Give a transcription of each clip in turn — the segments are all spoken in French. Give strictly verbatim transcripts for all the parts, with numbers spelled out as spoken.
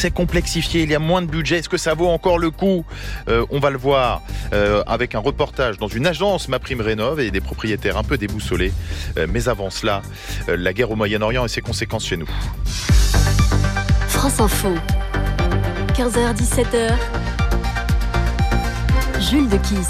s'est complexifié, il y a moins de budget. Est-ce que ça vaut encore le coup ? euh, On va le voir euh, avec un reportage dans une agence MaPrimeRénov' et des propriétaires un peu déboussolés. Euh, mais avant cela, euh, la guerre au Moyen-Orient et ses conséquences chez nous. France Info, quinze heures dix-sept heures, Jules Dequisse.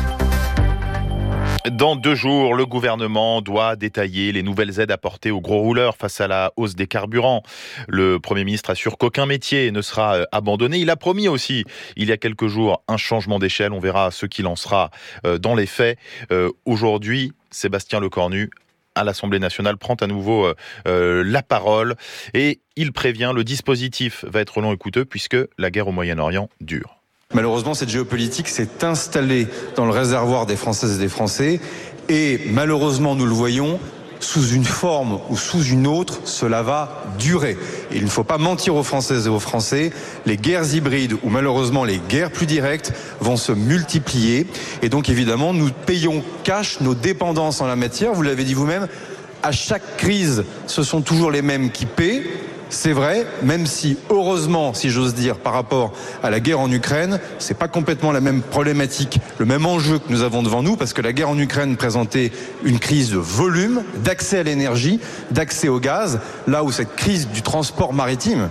Dans deux jours, le gouvernement doit détailler les nouvelles aides apportées aux gros rouleurs face à la hausse des carburants. Le Premier ministre assure qu'aucun métier ne sera abandonné. Il a promis aussi, il y a quelques jours, un changement d'échelle. On verra ce qu'il en sera dans les faits. Aujourd'hui, Sébastien Lecornu, à l'Assemblée nationale, prend à nouveau euh, la parole et il prévient, le dispositif va être long et coûteux puisque la guerre au Moyen-Orient dure. Malheureusement, cette géopolitique s'est installée dans le réservoir des Françaises et des Français et malheureusement, nous le voyons, sous une forme ou sous une autre, cela va durer. Et il ne faut pas mentir aux Françaises et aux Français, les guerres hybrides ou malheureusement les guerres plus directes vont se multiplier. Et donc évidemment, nous payons cash nos dépendances en la matière. Vous l'avez dit vous-même, à chaque crise, ce sont toujours les mêmes qui paient. C'est vrai, même si, heureusement, si j'ose dire, par rapport à la guerre en Ukraine, c'est pas complètement la même problématique, le même enjeu que nous avons devant nous, parce que la guerre en Ukraine présentait une crise de volume, d'accès à l'énergie, d'accès au gaz, là où cette crise du transport maritime,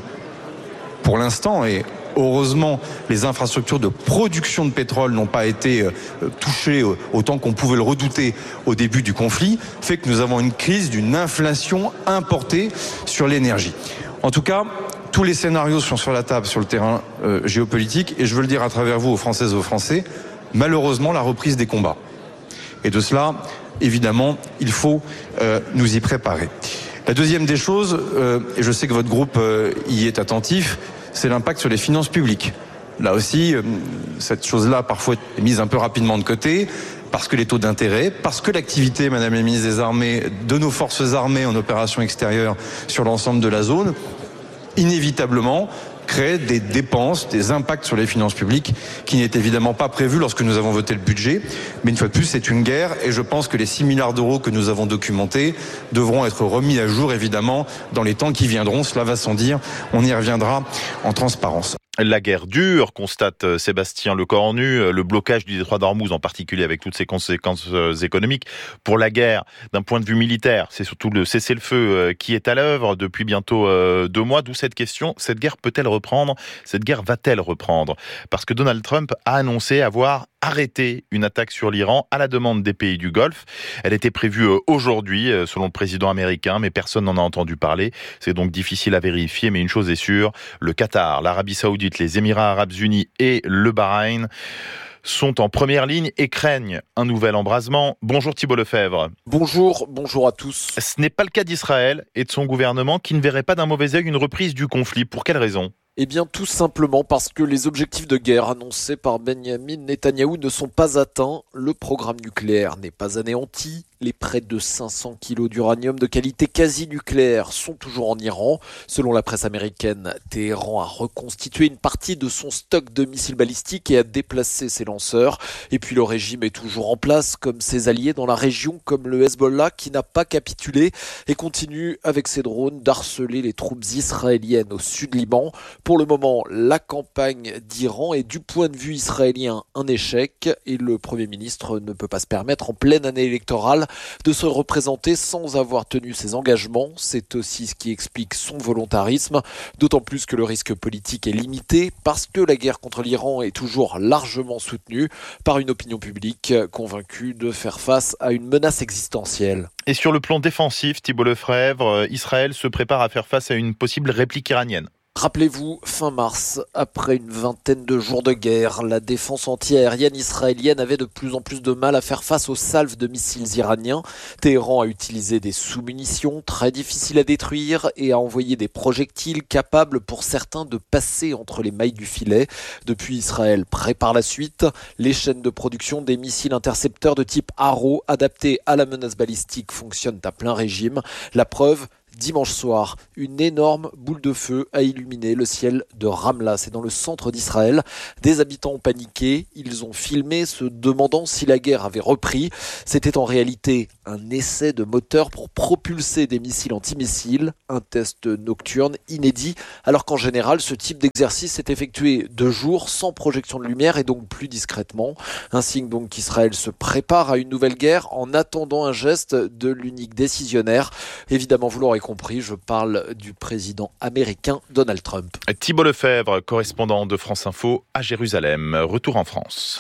pour l'instant, est heureusement, les infrastructures de production de pétrole n'ont pas été touchées autant qu'on pouvait le redouter au début du conflit, fait que nous avons une crise d'une inflation importée sur l'énergie. En tout cas, tous les scénarios sont sur la table sur le terrain euh, géopolitique et je veux le dire à travers vous aux Françaises et aux Français, malheureusement la reprise des combats. Et de cela, évidemment, il faut euh, nous y préparer. La deuxième des choses, euh, et je sais que votre groupe euh, y est attentif, c'est l'impact sur les finances publiques. Là aussi, euh, cette chose-là parfois est mise un peu rapidement de côté, parce que les taux d'intérêt, parce que l'activité, Madame la ministre des Armées, de nos forces armées en opération extérieure sur l'ensemble de la zone, inévitablement crée des dépenses, des impacts sur les finances publiques qui n'est évidemment pas prévu lorsque nous avons voté le budget. Mais une fois de plus, c'est une guerre et je pense que les six milliards d'euros que nous avons documentés devront être remis à jour, évidemment, dans les temps qui viendront. Cela va sans dire, on y reviendra en transparence. La guerre dure, constate Sébastien Lecornu, le blocage du détroit d'Ormuz en particulier avec toutes ses conséquences économiques. Pour la guerre, d'un point de vue militaire, c'est surtout le cessez-le-feu qui est à l'œuvre depuis bientôt deux mois, d'où cette question, cette guerre peut-elle reprendre ? Cette guerre va-t-elle reprendre ? Parce que Donald Trump a annoncé avoir arrêté une attaque sur l'Iran à la demande des pays du Golfe. Elle était prévue aujourd'hui, selon le président américain, mais personne n'en a entendu parler. C'est donc difficile à vérifier, mais une chose est sûre, le Qatar, l'Arabie Saoudite, les Émirats Arabes Unis et le Bahreïn sont en première ligne et craignent un nouvel embrasement. Bonjour Thibault Lefebvre. Bonjour, bonjour à tous. Ce n'est pas le cas d'Israël et de son gouvernement qui ne verrait pas d'un mauvais œil une reprise du conflit. Pour quelle raison ? Eh bien, tout simplement parce que les objectifs de guerre annoncés par Benyamin Netanyahou ne sont pas atteints. Le programme nucléaire n'est pas anéanti. Les près de cinq cents kilos d'uranium de qualité quasi-nucléaire sont toujours en Iran. Selon la presse américaine, Téhéran a reconstitué une partie de son stock de missiles balistiques et a déplacé ses lanceurs. Et puis le régime est toujours en place, comme ses alliés dans la région, comme le Hezbollah, qui n'a pas capitulé et continue avec ses drones d'harceler les troupes israéliennes au sud Liban. Pour le moment, la campagne d'Iran est du point de vue israélien un échec et le Premier ministre ne peut pas se permettre en pleine année électorale de se représenter sans avoir tenu ses engagements. C'est aussi ce qui explique son volontarisme, d'autant plus que le risque politique est limité parce que la guerre contre l'Iran est toujours largement soutenue par une opinion publique convaincue de faire face à une menace existentielle. Et sur le plan défensif, Thibault Lefebvre, Israël se prépare à faire face à une possible réplique iranienne. Rappelez-vous, fin mars, après une vingtaine de jours de guerre, la défense anti-aérienne israélienne avait de plus en plus de mal à faire face aux salves de missiles iraniens. Téhéran a utilisé des sous-munitions très difficiles à détruire et a envoyé des projectiles capables pour certains de passer entre les mailles du filet. Depuis, Israël prépare la suite. Les chaînes de production des missiles intercepteurs de type Arrow adaptés à la menace balistique fonctionnent à plein régime. La preuve, Dimanche soir, une énorme boule de feu a illuminé le ciel de Ramla. C'est dans le centre d'Israël. Des habitants ont paniqué. Ils ont filmé, se demandant si la guerre avait repris. C'était en réalité un essai de moteur pour propulser des missiles antimissiles. Un test nocturne inédit, alors qu'en général, ce type d'exercice est effectué de jour, sans projection de lumière et donc plus discrètement. Un signe donc qu'Israël se prépare à une nouvelle guerre en attendant un geste de l'unique décisionnaire. Évidemment, vous l'aurez compris, je parle du président américain Donald Trump. Thibault Lefebvre, correspondant de France Info à Jérusalem. Retour en France.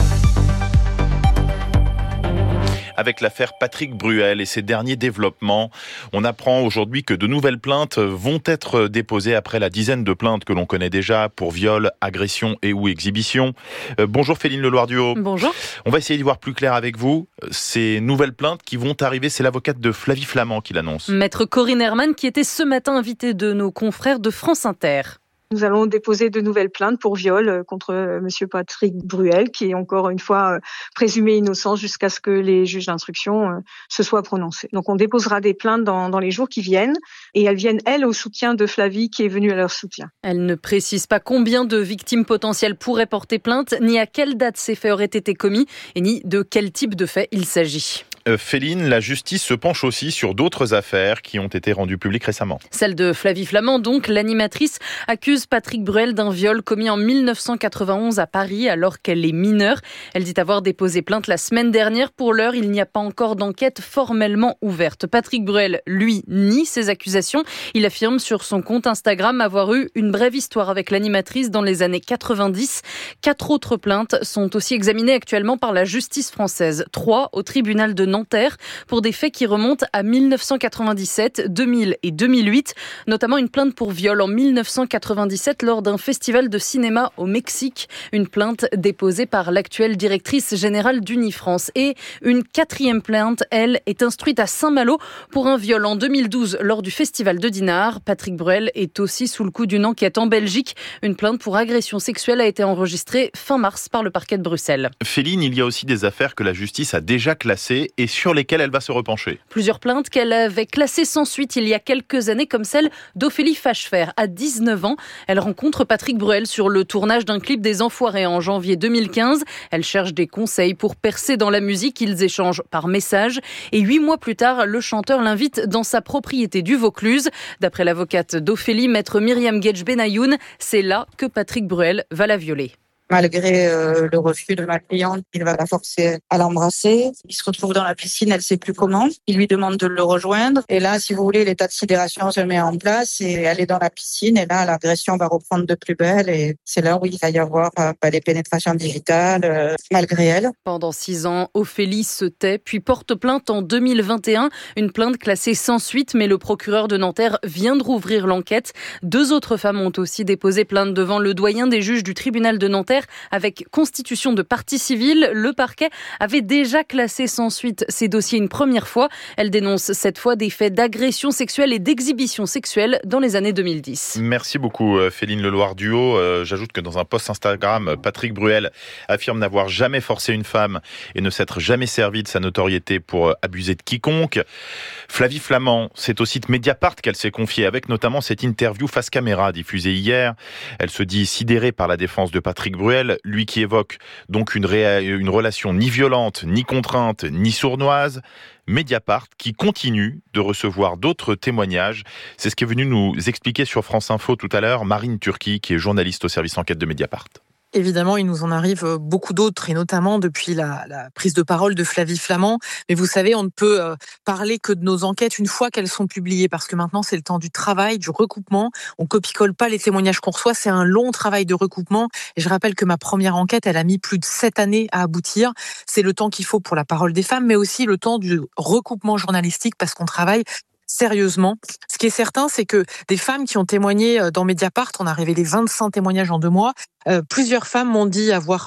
Avec l'affaire Patrick Bruel et ses derniers développements, on apprend aujourd'hui que de nouvelles plaintes vont être déposées après la dizaine de plaintes que l'on connaît déjà pour viol, agression et ou exhibition. Euh, bonjour Féline Leloir-Duhaut. Bonjour. On va essayer d'y voir plus clair avec vous. Ces nouvelles plaintes qui vont arriver, c'est l'avocate de Flavie Flament qui l'annonce. Maître Corinne Herman qui était ce matin invitée de nos confrères de France Inter. Nous allons déposer de nouvelles plaintes pour viol contre monsieur Patrick Bruel, qui est encore une fois présumé innocent jusqu'à ce que les juges d'instruction se soient prononcés. Donc on déposera des plaintes dans, dans les jours qui viennent, et elles viennent, elles, au soutien de Flavie, qui est venue à leur soutien. Elle ne précise pas combien de victimes potentielles pourraient porter plainte, ni à quelle date ces faits auraient été commis, et ni de quel type de fait il s'agit. Euh, Féline, la justice se penche aussi sur d'autres affaires qui ont été rendues publiques récemment. Celle de Flavie Flament, donc, l'animatrice, accuse Patrick Bruel d'un viol commis en dix-neuf cent quatre-vingt-onze à Paris alors qu'elle est mineure. Elle dit avoir déposé plainte la semaine dernière. Pour l'heure, il n'y a pas encore d'enquête formellement ouverte. Patrick Bruel, lui, nie ces accusations. Il affirme sur son compte Instagram avoir eu une brève histoire avec l'animatrice dans les années quatre-vingt-dix. Quatre autres plaintes sont aussi examinées actuellement par la justice française. Trois au tribunal de Nanterre pour des faits qui remontent à dix-neuf cent quatre-vingt-dix-sept, deux mille et deux mille huit, notamment une plainte pour viol en dix-neuf cent quatre-vingt-dix-sept lors d'un festival de cinéma au Mexique, une plainte déposée par l'actuelle directrice générale d'Unifrance. Et une quatrième plainte, elle, est instruite à Saint-Malo pour un viol en deux mille douze lors du festival de Dinard. Patrick Bruel est aussi sous le coup d'une enquête en Belgique. Une plainte pour agression sexuelle a été enregistrée fin mars par le parquet de Bruxelles. Féline, il y a aussi des affaires que la justice a déjà classées et sur lesquelles elle va se repencher. Plusieurs plaintes qu'elle avait classées sans suite il y a quelques années, comme celle d'Ophélie Fachefer. À dix-neuf ans, elle rencontre Patrick Bruel sur le tournage d'un clip des Enfoirés en janvier deux mille quinze. Elle cherche des conseils pour percer dans la musique. Ils échangent par message. Et huit mois plus tard, le chanteur l'invite dans sa propriété du Vaucluse. D'après l'avocate d'Ophélie, maître Myriam Gedj-Benayoun, c'est là que Patrick Bruel va la violer. Malgré euh, le refus de ma cliente, il va la forcer à l'embrasser. Il se retrouve dans la piscine, elle sait plus comment. Il lui demande de le rejoindre. Et là, si vous voulez, l'état de sidération se met en place et elle est dans la piscine. Et là, l'agression va reprendre de plus belle. Et c'est là où il va y avoir euh, des pénétrations digitales, euh, malgré elle. Pendant six ans, Ophélie se tait, puis porte plainte en deux mille vingt et un. Une plainte classée sans suite, mais le procureur de Nanterre vient de rouvrir l'enquête. Deux autres femmes ont aussi déposé plainte devant le doyen des juges du tribunal de Nanterre. Avec constitution de partie civile, le parquet avait déjà classé sans suite ces dossiers une première fois. Elle dénonce cette fois des faits d'agression sexuelle et d'exhibition sexuelle dans les années deux mille dix. Merci beaucoup Féline Leloir-Duhaut. Euh, j'ajoute que dans un post Instagram, Patrick Bruel affirme n'avoir jamais forcé une femme et ne s'être jamais servi de sa notoriété pour abuser de quiconque. Flavie Flament, c'est au site Mediapart qu'elle s'est confiée avec notamment cette interview face caméra diffusée hier. Elle se dit sidérée par la défense de Patrick Bruel. Lui qui évoque donc une, ré- une relation ni violente, ni contrainte, ni sournoise. Mediapart qui continue de recevoir d'autres témoignages. C'est ce qu'est venu nous expliquer sur France Info tout à l'heure Marine Turki, qui est journaliste au service enquête de Mediapart. Évidemment, il nous en arrive beaucoup d'autres, et notamment depuis la, la prise de parole de Flavie Flament. Mais vous savez, on ne peut euh, parler que de nos enquêtes une fois qu'elles sont publiées, parce que maintenant, c'est le temps du travail, du recoupement. On copie-colle pas les témoignages qu'on reçoit, c'est un long travail de recoupement. Et je rappelle que ma première enquête, elle a mis plus de sept années à aboutir. C'est le temps qu'il faut pour la parole des femmes, mais aussi le temps du recoupement journalistique, parce qu'on travaille sérieusement. Ce qui est certain, c'est que des femmes qui ont témoigné dans Mediapart, on a révélé vingt-cinq témoignages en deux mois, euh, plusieurs femmes m'ont dit avoir euh,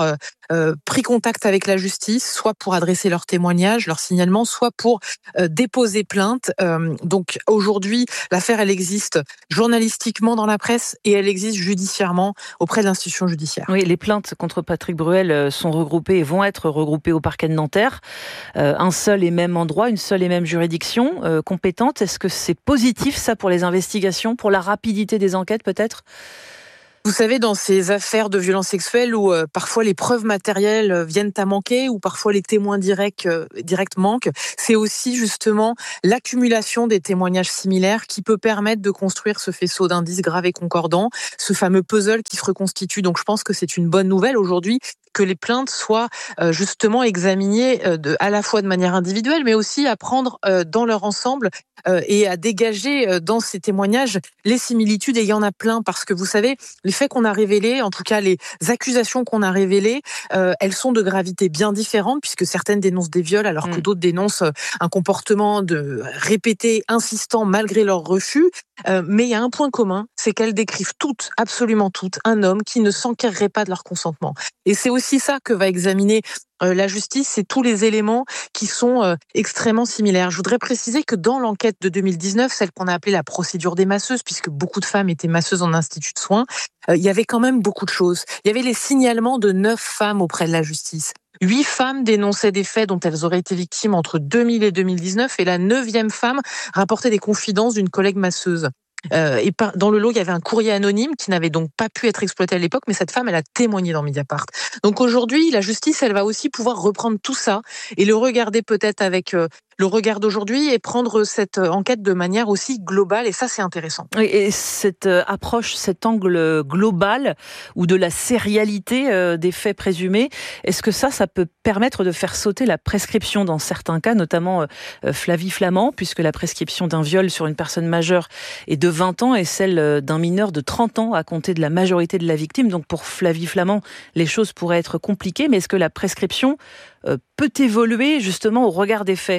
euh, pris contact avec la justice, soit pour adresser leur témoignage, leur signalement, soit pour euh, déposer plainte. Euh, donc aujourd'hui, l'affaire, elle existe journalistiquement dans la presse et elle existe judiciairement auprès de l'institution judiciaire. Oui, les plaintes contre Patrick Bruel sont regroupées et vont être regroupées au parquet de Nanterre. Euh, un seul et même endroit, une seule et même juridiction euh, compétente. Est-ce que c'est positif ça pour les investigations, pour la rapidité des enquêtes peut-être ? Vous savez, dans ces affaires de violences sexuelles où euh, parfois les preuves matérielles euh, viennent à manquer, ou parfois les témoins directs, euh, directs manquent, c'est aussi justement l'accumulation des témoignages similaires qui peut permettre de construire ce faisceau d'indices graves et concordants, ce fameux puzzle qui se reconstitue. Donc je pense que c'est une bonne nouvelle aujourd'hui que les plaintes soient euh, justement examinées euh, de, à la fois de manière individuelle, mais aussi à prendre euh, dans leur ensemble euh, et à dégager euh, dans ces témoignages les similitudes. Et il y en a plein, parce que vous savez, les faits qu'on a révélés, en tout cas les accusations qu'on a révélées, euh, elles sont de gravité bien différente, puisque certaines dénoncent des viols alors mmh. que d'autres dénoncent un comportement de répété, insistant malgré leur refus. Euh, mais il y a un point commun, c'est qu'elles décrivent toutes, absolument toutes, un homme qui ne s'enquérerait pas de leur consentement. Et c'est aussi ça que va examiner euh, la justice, c'est tous les éléments qui sont euh, extrêmement similaires. Je voudrais préciser que dans l'enquête de deux mille dix-neuf, celle qu'on a appelée la procédure des masseuses, puisque beaucoup de femmes étaient masseuses en institut de soins, euh, il y avait quand même beaucoup de choses. Il y avait les signalements de neuf femmes auprès de la justice. Huit femmes dénonçaient des faits dont elles auraient été victimes entre deux mille et deux mille dix-neuf, et la neuvième femme rapportait des confidences d'une collègue masseuse. Euh, et par, dans le lot, il y avait un courrier anonyme qui n'avait donc pas pu être exploité à l'époque, mais cette femme, elle a témoigné dans Mediapart. Donc aujourd'hui, la justice, elle va aussi pouvoir reprendre tout ça et le regarder peut-être avec euh, le regard d'aujourd'hui et prendre cette enquête de manière aussi globale, et ça, c'est intéressant. Et cette approche, cet angle global ou de la sérialité euh, des faits présumés, est-ce que ça, ça peut permettre de faire sauter la prescription dans certains cas, notamment euh, Flavie Flament, puisque la prescription d'un viol sur une personne majeure est de vingt ans et celle d'un mineur de trente ans à compter de la majorité de la victime. Donc pour Flavie Flament, les choses pourraient être compliquées, mais est-ce que la prescription euh, peut évoluer justement au regard des faits ?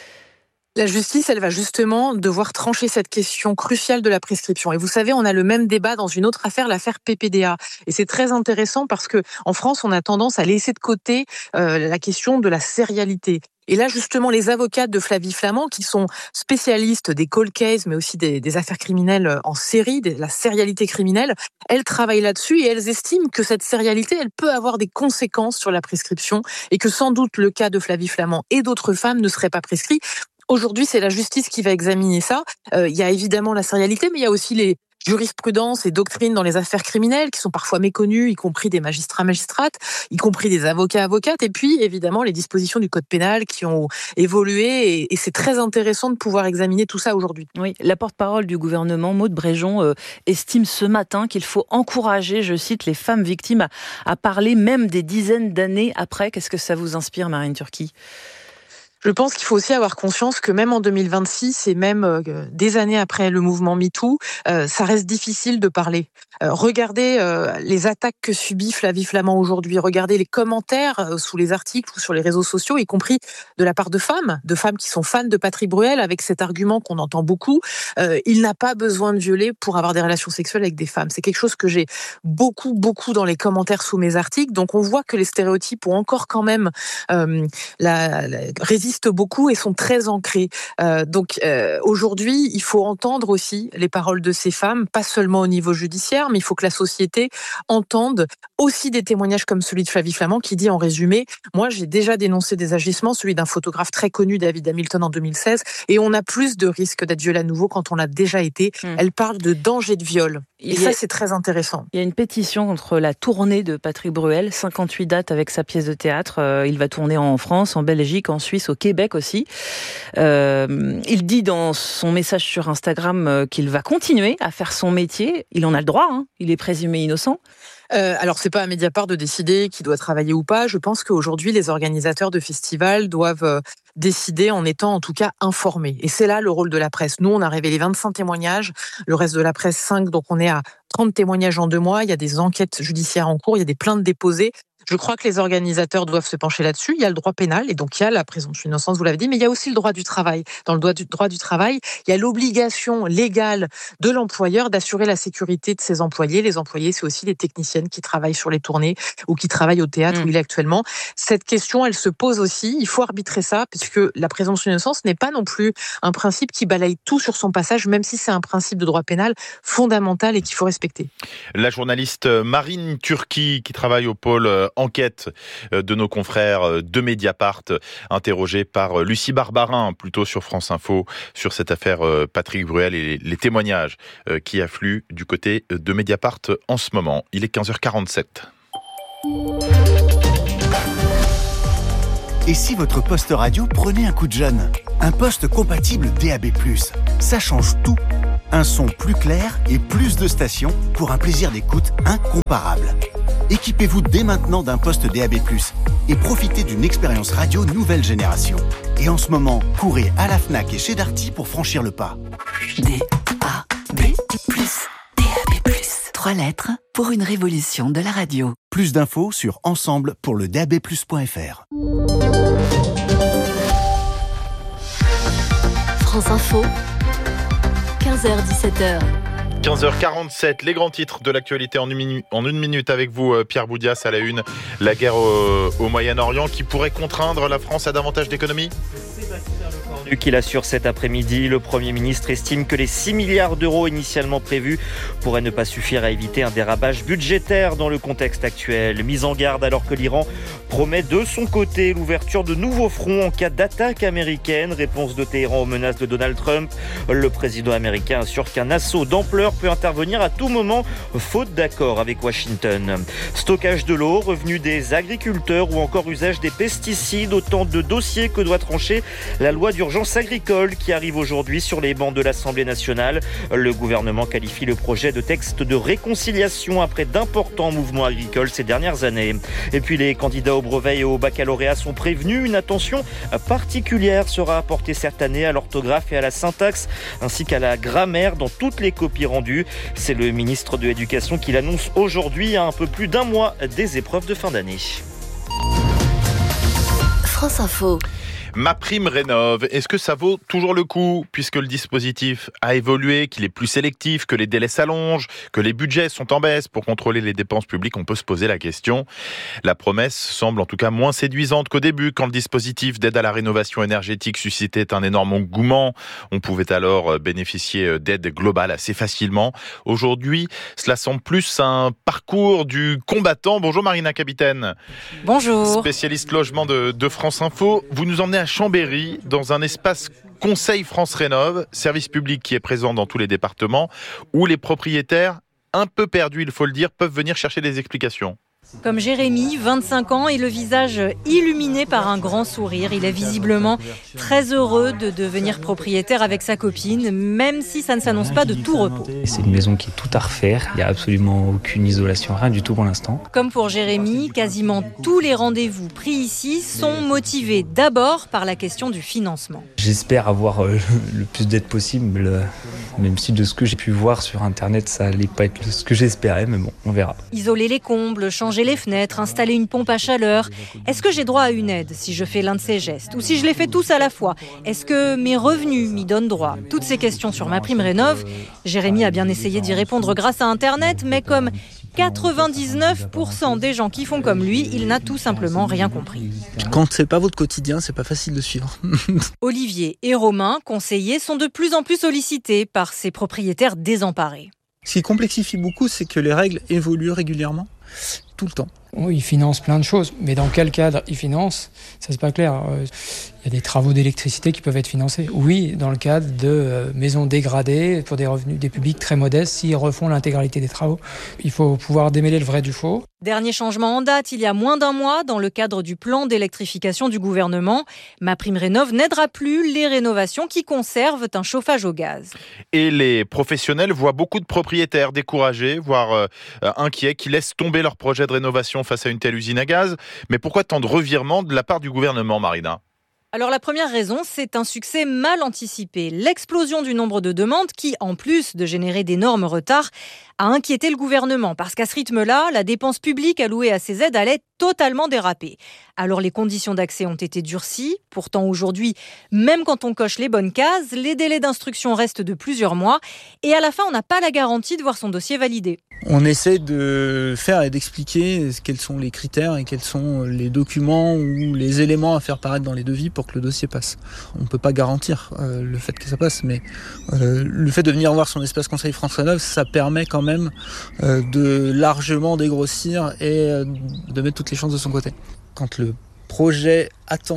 La justice, elle va justement devoir trancher cette question cruciale de la prescription. Et vous savez, on a le même débat dans une autre affaire, l'affaire P P D A. Et c'est très intéressant parce que en France, on a tendance à laisser de côté euh, la question de la sérialité. Et là, justement, les avocates de Flavie Flament, qui sont spécialistes des cold cases, mais aussi des, des affaires criminelles en série, de la sérialité criminelle, elles travaillent là-dessus et elles estiment que cette sérialité, elle peut avoir des conséquences sur la prescription et que sans doute le cas de Flavie Flament et d'autres femmes ne serait pas prescrit. Aujourd'hui, c'est la justice qui va examiner ça. Euh, il y a évidemment la sérialité, mais il y a aussi les jurisprudences et doctrines dans les affaires criminelles qui sont parfois méconnues, y compris des magistrats magistrates, y compris des avocats avocates, et puis évidemment les dispositions du code pénal qui ont évolué, et, et c'est très intéressant de pouvoir examiner tout ça aujourd'hui. Oui, la porte-parole du gouvernement, Maud Bréjon, euh, estime ce matin qu'il faut encourager, je cite, les femmes victimes à, à parler même des dizaines d'années après. Qu'est-ce que ça vous inspire, Marine Turki ? Je pense qu'il faut aussi avoir conscience que même en deux mille vingt-six et même euh, des années après le mouvement MeToo, euh, ça reste difficile de parler. Euh, regardez euh, les attaques que subit Flavie Flament aujourd'hui, regardez les commentaires euh, sous les articles ou sur les réseaux sociaux, y compris de la part de femmes, de femmes qui sont fans de Patrick Bruel, avec cet argument qu'on entend beaucoup, euh, il n'a pas besoin de violer pour avoir des relations sexuelles avec des femmes. C'est quelque chose que j'ai beaucoup, beaucoup dans les commentaires sous mes articles, donc on voit que les stéréotypes ont encore quand même euh, la, la résistent beaucoup et sont très ancrés. Euh, donc euh, aujourd'hui, il faut entendre aussi les paroles de ces femmes, pas seulement au niveau judiciaire, mais il faut que la société entende aussi des témoignages comme celui de Flavie Flament qui dit en résumé, moi j'ai déjà dénoncé des agissements, celui d'un photographe très connu, David Hamilton, en deux mille seize, et on a plus de risques d'être violé à nouveau quand on l'a déjà été. Mmh. Elle parle de danger de viol. Et ça, c'est très intéressant. Il y a une pétition contre la tournée de Patrick Bruel, cinquante-huit dates avec sa pièce de théâtre. Euh, il va tourner en France, en Belgique, en Suisse, au Québec aussi. Euh, il dit dans son message sur Instagram euh, qu'il va continuer à faire son métier. Il en a le droit, hein. Il est présumé innocent. Euh, alors, c'est pas à Mediapart de décider qui doit travailler ou pas. Je pense qu'aujourd'hui, les organisateurs de festivals doivent euh, décider en étant en tout cas informés. Et c'est là le rôle de la presse. Nous, on a révélé vingt-cinq témoignages, le reste de la presse cinq, donc on est à trente témoignages en deux mois. Il y a des enquêtes judiciaires en cours, il y a des plaintes déposées. Je crois que les organisateurs doivent se pencher là-dessus. Il y a le droit pénal et donc il y a la présomption d'innocence, vous l'avez dit, mais il y a aussi le droit du travail. Dans le droit du, droit du travail, il y a l'obligation légale de l'employeur d'assurer la sécurité de ses employés. Les employés, c'est aussi les techniciennes qui travaillent sur les tournées ou qui travaillent au théâtre mmh. où il est actuellement. Cette question, elle se pose aussi. Il faut arbitrer ça puisque la présomption d'innocence n'est pas non plus un principe qui balaye tout sur son passage, même si c'est un principe de droit pénal fondamental et qu'il faut respecter. La journaliste Marine Turki, qui travaille au pôle enquête de nos confrères de Mediapart, interrogée par Lucie Barbarin, plutôt sur France Info, sur cette affaire Patrick Bruel et les témoignages qui affluent du côté de Mediapart en ce moment. Il est quinze heures quarante-sept. Et si votre poste radio prenait un coup de jeune ? Un poste compatible D A B plus, ça change tout. Un son plus clair et plus de stations pour un plaisir d'écoute incomparable. Équipez-vous dès maintenant d'un poste D A B plus et profitez d'une expérience radio nouvelle génération. Et en ce moment, courez à la Fnac et chez Darty pour franchir le pas. D A B plus, D A B plus. Trois lettres pour une révolution de la radio. Plus d'infos sur ensemble pour le D A B plus point F R. France Info, quinze heures dix-sept heures. quinze heures quarante-sept, les grands titres de l'actualité en une minute, en une minute avec vous, Pierre Boudias, à la une. La guerre au, au Moyen-Orient qui pourrait contraindre la France à davantage d'économies ? Qu'il assure cet après-midi. Le Premier ministre estime que les six milliards d'euros initialement prévus pourraient ne pas suffire à éviter un dérapage budgétaire dans le contexte actuel. Mise en garde alors que l'Iran promet de son côté l'ouverture de nouveaux fronts en cas d'attaque américaine. Réponse de Téhéran aux menaces de Donald Trump. Le président américain assure qu'un assaut d'ampleur peut intervenir à tout moment, faute d'accord avec Washington. Stockage de l'eau, revenus des agriculteurs ou encore usage des pesticides, autant de dossiers que doit trancher la loi d'urgence agricole qui arrive aujourd'hui sur les bancs de l'Assemblée nationale. Le gouvernement qualifie le projet de texte de réconciliation après d'importants mouvements agricoles ces dernières années. Et puis les candidats au brevet et au baccalauréat sont prévenus. Une attention particulière sera apportée cette année à l'orthographe et à la syntaxe ainsi qu'à la grammaire dans toutes les copies rendues. C'est le ministre de l'Éducation qui l'annonce aujourd'hui à un peu plus d'un mois des épreuves de fin d'année. France Info. MaPrimeRénov', est-ce que ça vaut toujours le coup puisque le dispositif a évolué, qu'il est plus sélectif, que les délais s'allongent, que les budgets sont en baisse pour contrôler les dépenses publiques? On peut se poser la question. La promesse semble en tout cas moins séduisante qu'au début quand le dispositif d'aide à la rénovation énergétique suscitait un énorme engouement. On pouvait alors bénéficier d'aide globale assez facilement. Aujourd'hui, cela semble plus un parcours du combattant. Bonjour Marina Capitaine. Bonjour. Spécialiste logement de, de France Info. Vous nous emmenez à Chambéry, dans un espace Conseil France Rénov', service public qui est présent dans tous les départements, où les propriétaires, un peu perdus, il faut le dire, peuvent venir chercher des explications. Comme Jérémy, vingt-cinq ans, et le visage illuminé par un grand sourire. Il est visiblement très heureux de devenir propriétaire avec sa copine, même si ça ne s'annonce pas de tout repos. C'est une maison qui est toute à refaire, il n'y a absolument aucune isolation, rien du tout pour l'instant. Comme pour Jérémy, quasiment tous les rendez-vous pris ici sont motivés d'abord par la question du financement. J'espère avoir le plus d'aide possible, même si de ce que j'ai pu voir sur Internet, ça n'allait pas être ce que j'espérais, mais bon, on verra. Isoler les combles, changer les fenêtres, installer une pompe à chaleur. Est-ce que j'ai droit à une aide si je fais l'un de ces gestes? Ou si je les fais tous à la fois? Est-ce que mes revenus m'y donnent droit? Toutes ces questions sur MaPrimeRénov', Jérémy a bien essayé d'y répondre grâce à Internet, mais comme quatre-vingt-dix-neuf pour cent des gens qui font comme lui, il n'a tout simplement rien compris. Quand c'est pas votre quotidien, c'est pas facile de suivre. Olivier et Romain, conseillers, sont de plus en plus sollicités par ces propriétaires désemparés. Ce qui complexifie beaucoup, c'est que les règles évoluent régulièrement, tout le temps. Oui, ils financent plein de choses, mais dans quel cadre ils financent, ça c'est pas clair. Il y a des travaux d'électricité qui peuvent être financés. Oui, dans le cadre de maisons dégradées pour des revenus des publics très modestes, s'ils refont l'intégralité des travaux. Il faut pouvoir démêler le vrai du faux. Dernier changement en date, il y a moins d'un mois, dans le cadre du plan d'électrification du gouvernement, MaPrimeRénov' n'aidera plus les rénovations qui conservent un chauffage au gaz. Et les professionnels voient beaucoup de propriétaires découragés, voire euh, inquiets, qui laissent tomber leur projet de rénovation face à une telle usine à gaz. Mais pourquoi tant de revirements de la part du gouvernement, Marina ? Alors la première raison, c'est un succès mal anticipé. L'explosion du nombre de demandes qui, en plus de générer d'énormes retards, a inquiété le gouvernement. Parce qu'à ce rythme-là, la dépense publique allouée à ces aides allait totalement dérapé. Alors les conditions d'accès ont été durcies. Pourtant aujourd'hui, même quand on coche les bonnes cases, les délais d'instruction restent de plusieurs mois. Et à la fin, on n'a pas la garantie de voir son dossier validé. On essaie de faire et d'expliquer quels sont les critères et quels sont les documents ou les éléments à faire paraître dans les devis pour que le dossier passe. On ne peut pas garantir euh, le fait que ça passe, mais euh, le fait de venir voir son espace conseil France Rénov', ça permet quand même euh, de largement dégrossir et euh, de mettre toutes les chances de son côté. Quand le projet attend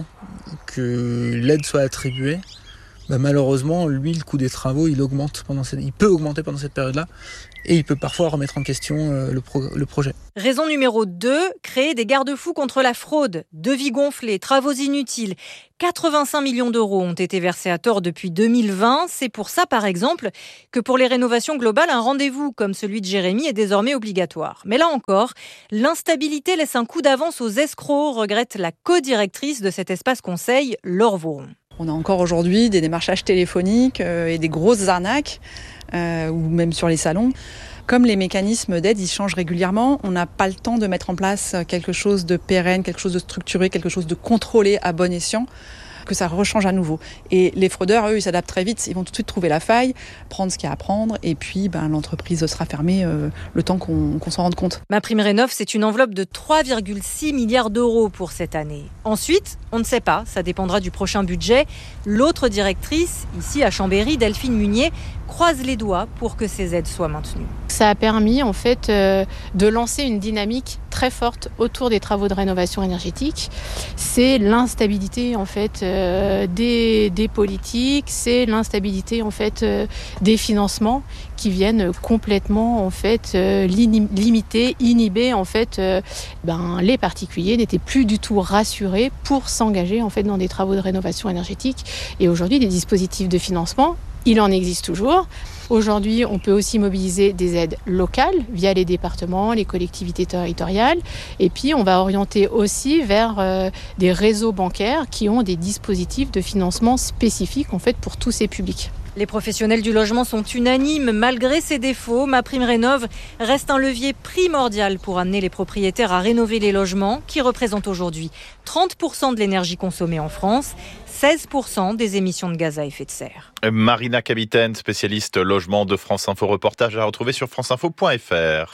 que l'aide soit attribuée, bah malheureusement, lui, le coût des travaux, il augmente pendant cette... il peut augmenter pendant cette période-là. Et il peut parfois remettre en question euh, le, pro- le projet. Raison numéro deux, créer des garde-fous contre la fraude. Devis gonflés, travaux inutiles. quatre-vingt-cinq millions d'euros ont été versés à tort depuis deux mille vingt. C'est pour ça, par exemple, que pour les rénovations globales, un rendez-vous comme celui de Jérémy est désormais obligatoire. Mais là encore, l'instabilité laisse un coup d'avance aux escrocs, regrette la co-directrice de cet espace conseil, Laure Vauron. On a encore aujourd'hui des démarchages téléphoniques euh, et des grosses arnaques, euh, ou même sur les salons. Comme les mécanismes d'aide, ils changent régulièrement, on n'a pas le temps de mettre en place quelque chose de pérenne, quelque chose de structuré, quelque chose de contrôlé à bon escient, que ça rechange à nouveau. Et les fraudeurs, eux, ils s'adaptent très vite, ils vont tout de suite trouver la faille, prendre ce qu'il y a à prendre, et puis ben, l'entreprise sera fermée euh, le temps qu'on, qu'on s'en rende compte. MaPrimeRénov', c'est une enveloppe de trois virgule six milliards d'euros pour cette année. Ensuite, on ne sait pas, ça dépendra du prochain budget. L'autre directrice, ici à Chambéry, Delphine Munier, croise les doigts pour que ces aides soient maintenues. Ça a permis en fait euh, de lancer une dynamique très forte autour des travaux de rénovation énergétique. C'est l'instabilité en fait euh, des, des politiques, c'est l'instabilité en fait euh, des financements qui viennent complètement en fait euh, limiter, inhiber en fait euh, ben les particuliers n'étaient plus du tout rassurés pour s'engager en fait dans des travaux de rénovation énergétique. Et aujourd'hui, des dispositifs de financement, il en existe toujours. Aujourd'hui, on peut aussi mobiliser des aides locales via les départements, les collectivités territoriales. Et puis, on va orienter aussi vers euh, des réseaux bancaires qui ont des dispositifs de financement spécifiques en fait, pour tous ces publics. Les professionnels du logement sont unanimes. Malgré ses défauts, MaPrimeRénov' reste un levier primordial pour amener les propriétaires à rénover les logements qui représentent aujourd'hui trente pour cent de l'énergie consommée en France, seize pour cent des émissions de gaz à effet de serre. Marina Capitaine, spécialiste logement de France Info, reportage à retrouver sur franceinfo point f r.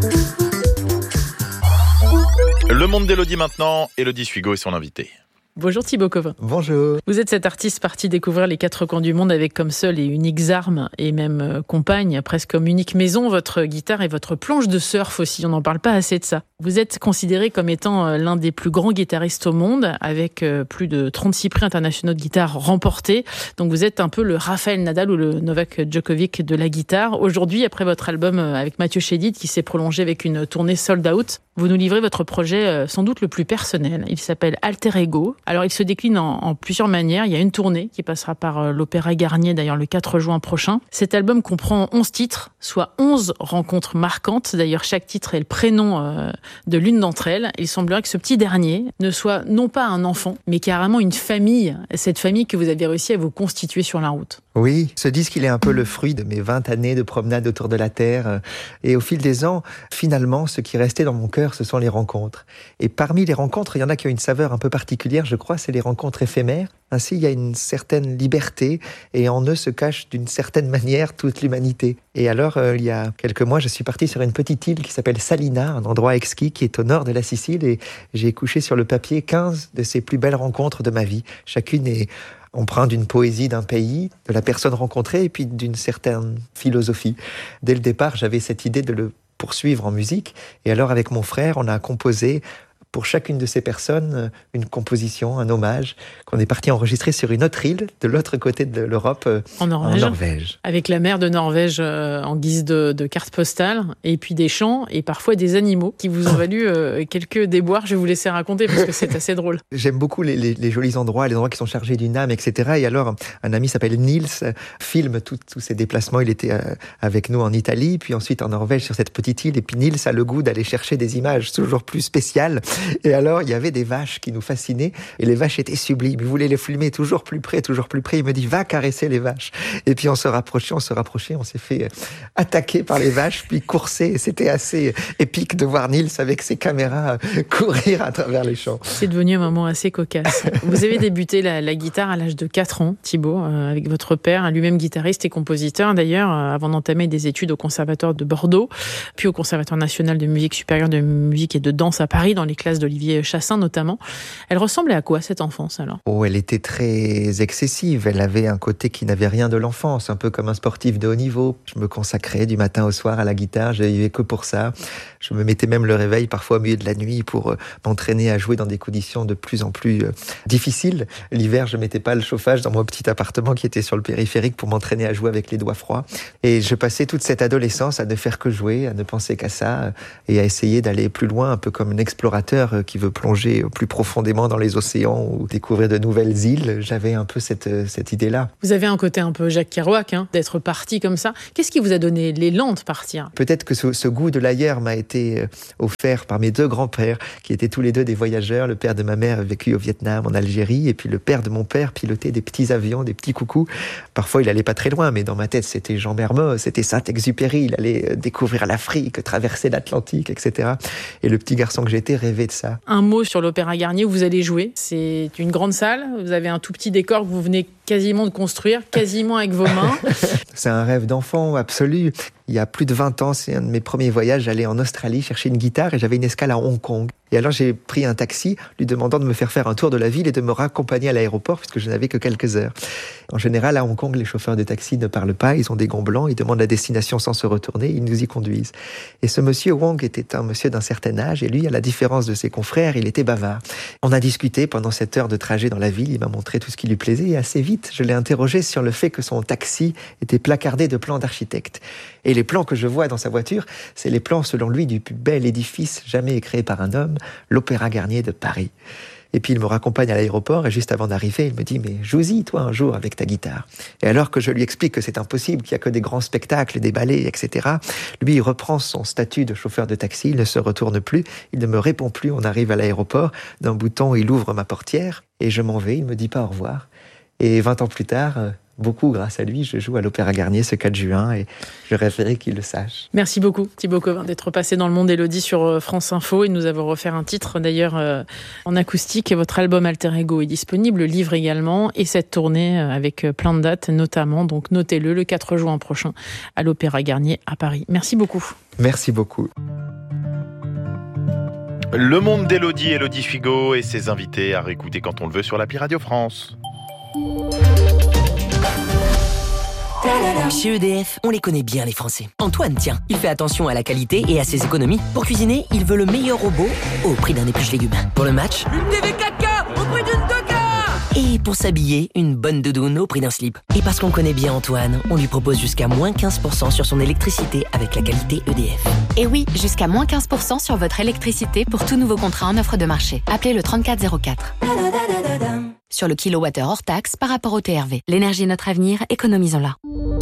Le monde d'Élodie maintenant, Élodie Suigo est son invitée. Bonjour Thibaut Covin. Bonjour. Vous êtes cet artiste parti découvrir les quatre coins du monde avec comme seules et uniques armes et même euh, compagne, presque comme unique maison, votre guitare et votre planche de surf aussi. On n'en parle pas assez de ça. Vous êtes considéré comme étant euh, l'un des plus grands guitaristes au monde avec euh, plus de trente-six prix internationaux de guitare remportés. Donc vous êtes un peu le Rafael Nadal ou le Novak Djokovic de la guitare. Aujourd'hui, après votre album euh, avec Mathieu Chédid qui s'est prolongé avec une tournée sold out, vous nous livrez votre projet euh, sans doute le plus personnel. Il s'appelle Alter Ego. Alors, il se décline en, en plusieurs manières. Il y a une tournée qui passera par euh, l'Opéra Garnier, d'ailleurs, le quatre juin prochain. Cet album comprend onze titres, soit onze rencontres marquantes. D'ailleurs, chaque titre est le prénom euh, de l'une d'entre elles. Il semblerait que ce petit dernier ne soit non pas un enfant, mais carrément une famille. Cette famille que vous avez réussi à vous constituer sur la route. Oui, ce disque, il est un peu le fruit de mes vingt années de promenade autour de la Terre. Et au fil des ans, finalement, ce qui est resté dans mon cœur, ce sont les rencontres. Et parmi les rencontres, il y en a qui ont une saveur un peu particulière, je crois, c'est les rencontres éphémères. Ainsi, il y a une certaine liberté et en eux se cache d'une certaine manière toute l'humanité. Et alors, euh, il y a quelques mois, je suis parti sur une petite île qui s'appelle Salina, un endroit exquis qui est au nord de la Sicile, et j'ai couché sur le papier quinze de ces plus belles rencontres de ma vie. Chacune est empreinte d'une poésie d'un pays, de la personne rencontrée et puis d'une certaine philosophie. Dès le départ, j'avais cette idée de le poursuivre en musique. Et alors, avec mon frère, on a composé pour chacune de ces personnes une composition, un hommage, qu'on est parti enregistrer sur une autre île, de l'autre côté de l'Europe, en Norvège. En Norvège. Avec la mer de Norvège euh, en guise de, de carte postale, et puis des chants, et parfois des animaux, qui vous ont valu euh, quelques déboires. Je vais vous laisser raconter, parce que c'est assez drôle. J'aime beaucoup les, les, les jolis endroits, les endroits qui sont chargés d'une âme, et cetera. Et alors, un ami s'appelle Nils, filme tous ces déplacements. Il était euh, avec nous en Italie, puis ensuite en Norvège, sur cette petite île. Et puis Nils a le goût d'aller chercher des images toujours plus spéciales. Et alors, il y avait des vaches qui nous fascinaient, et les vaches étaient sublimes. Il voulait les filmer toujours plus près, toujours plus près. Il me dit, va caresser les vaches. Et puis on se rapprochait, on se rapprochait, on s'est fait attaquer par les vaches, puis courser. Et c'était assez épique de voir Nils avec ses caméras courir à travers les champs. C'est devenu un moment assez cocasse. Vous avez débuté la, la guitare à l'âge de quatre ans, Thibaut, euh, avec votre père, lui-même guitariste et compositeur d'ailleurs, euh, avant d'entamer des études au Conservatoire de Bordeaux, puis au Conservatoire national de musique supérieure de musique et de danse à Paris, dans les classes d'Olivier Chassin notamment. Elle ressemblait à quoi cette enfance alors ? Oh, elle était très excessive. Elle avait un côté qui n'avait rien de l'enfance, un peu comme un sportif de haut niveau. Je me consacrais du matin au soir à la guitare, je vivais que pour ça. Je me mettais même le réveil parfois au milieu de la nuit pour euh, m'entraîner à jouer dans des conditions de plus en plus euh, difficiles. L'hiver, je mettais pas le chauffage dans mon petit appartement qui était sur le périphérique pour m'entraîner à jouer avec les doigts froids. Et je passais toute cette adolescence à ne faire que jouer, à ne penser qu'à ça et à essayer d'aller plus loin, un peu comme un explorateur qui veut plonger plus profondément dans les océans ou découvrir de nouvelles îles. J'avais un peu cette, cette idée-là. Vous avez un côté un peu Jacques Kerouac, hein, d'être parti comme ça. Qu'est-ce qui vous a donné l'élan de partir ? Peut-être que ce, ce goût de l'ailleurs m'a été offert par mes deux grands-pères, qui étaient tous les deux des voyageurs. Le père de ma mère a vécu au Vietnam, en Algérie, et puis le père de mon père pilotait des petits avions, des petits coucous. Parfois, il allait pas très loin, mais dans ma tête, c'était Jean Mermoz, c'était Saint-Exupéry. Il allait découvrir l'Afrique, traverser l'Atlantique, et cetera. Et le petit garçon que j'étais rêvait de ça. Un mot sur l'Opéra Garnier où vous allez jouer. C'est une grande salle. Vous avez un tout petit décor que vous venez quasiment de construire, quasiment avec vos mains. C'est un rêve d'enfant absolu. Il y a plus de vingt ans, c'est un de mes premiers voyages. J'allais en Australie chercher une guitare et j'avais une escale à Hong Kong. Et alors j'ai pris un taxi lui demandant de me faire faire un tour de la ville et de me raccompagner à l'aéroport puisque je n'avais que quelques heures. En général, à Hong Kong, les chauffeurs de taxi ne parlent pas, ils ont des gants blancs, ils demandent la destination sans se retourner, ils nous y conduisent. Et ce monsieur Wong était un monsieur d'un certain âge et lui, à la différence de ses confrères, il était bavard. On a discuté pendant cette heure de trajet dans la ville, il m'a montré tout ce qui lui plaisait et assez vite, je l'ai interrogé sur le fait que son taxi était placardé de plans d'architectes. Et les plans que je vois dans sa voiture, c'est les plans selon lui du plus bel édifice jamais créé par un homme, l'Opéra Garnier de Paris. Et puis il me raccompagne à l'aéroport et juste avant d'arriver, il me dit « Mais joue-y, toi, un jour, avec ta guitare. » Et alors que je lui explique que c'est impossible, qu'il n'y a que des grands spectacles, des ballets, et cetera, lui, il reprend son statut de chauffeur de taxi, il ne se retourne plus, il ne me répond plus, on arrive à l'aéroport, d'un bouton, il ouvre ma portière et je m'en vais, il me dit pas au revoir. Et vingt ans plus tard, beaucoup grâce à lui, je joue à l'Opéra Garnier ce quatre juin et je rêverais qu'il le sache. Merci beaucoup Thibaut Covin d'être passé dans le monde Élodie sur France Info et de nous avoir offert un titre d'ailleurs euh, en acoustique. Votre album Alter Ego est disponible, le livre également et cette tournée avec plein de dates notamment, donc notez-le, le quatre juin prochain à l'Opéra Garnier à Paris. Merci beaucoup. Merci beaucoup. Le monde d'Élodie, Élodie Figo et ses invités à réécouter quand on le veut sur l'appli Radio France. Chez E D F, on les connaît bien les Français. Antoine, tiens, il fait attention à la qualité et à ses économies. Pour cuisiner, il veut le meilleur robot au prix d'un épluche légumes. Pour le match, une T V quatre K au prix d'une deux K. Et pour s'habiller, une bonne doudoune au prix d'un slip. Et parce qu'on connaît bien Antoine, on lui propose jusqu'à moins quinze pour cent sur son électricité avec la qualité E D F. Et oui, jusqu'à moins quinze pour cent sur votre électricité pour tout nouveau contrat en offre de marché. Appelez le trente-quatre zéro quatre. Sur le kilowattheure hors taxe par rapport au T R V. L'énergie est notre avenir, économisons-la.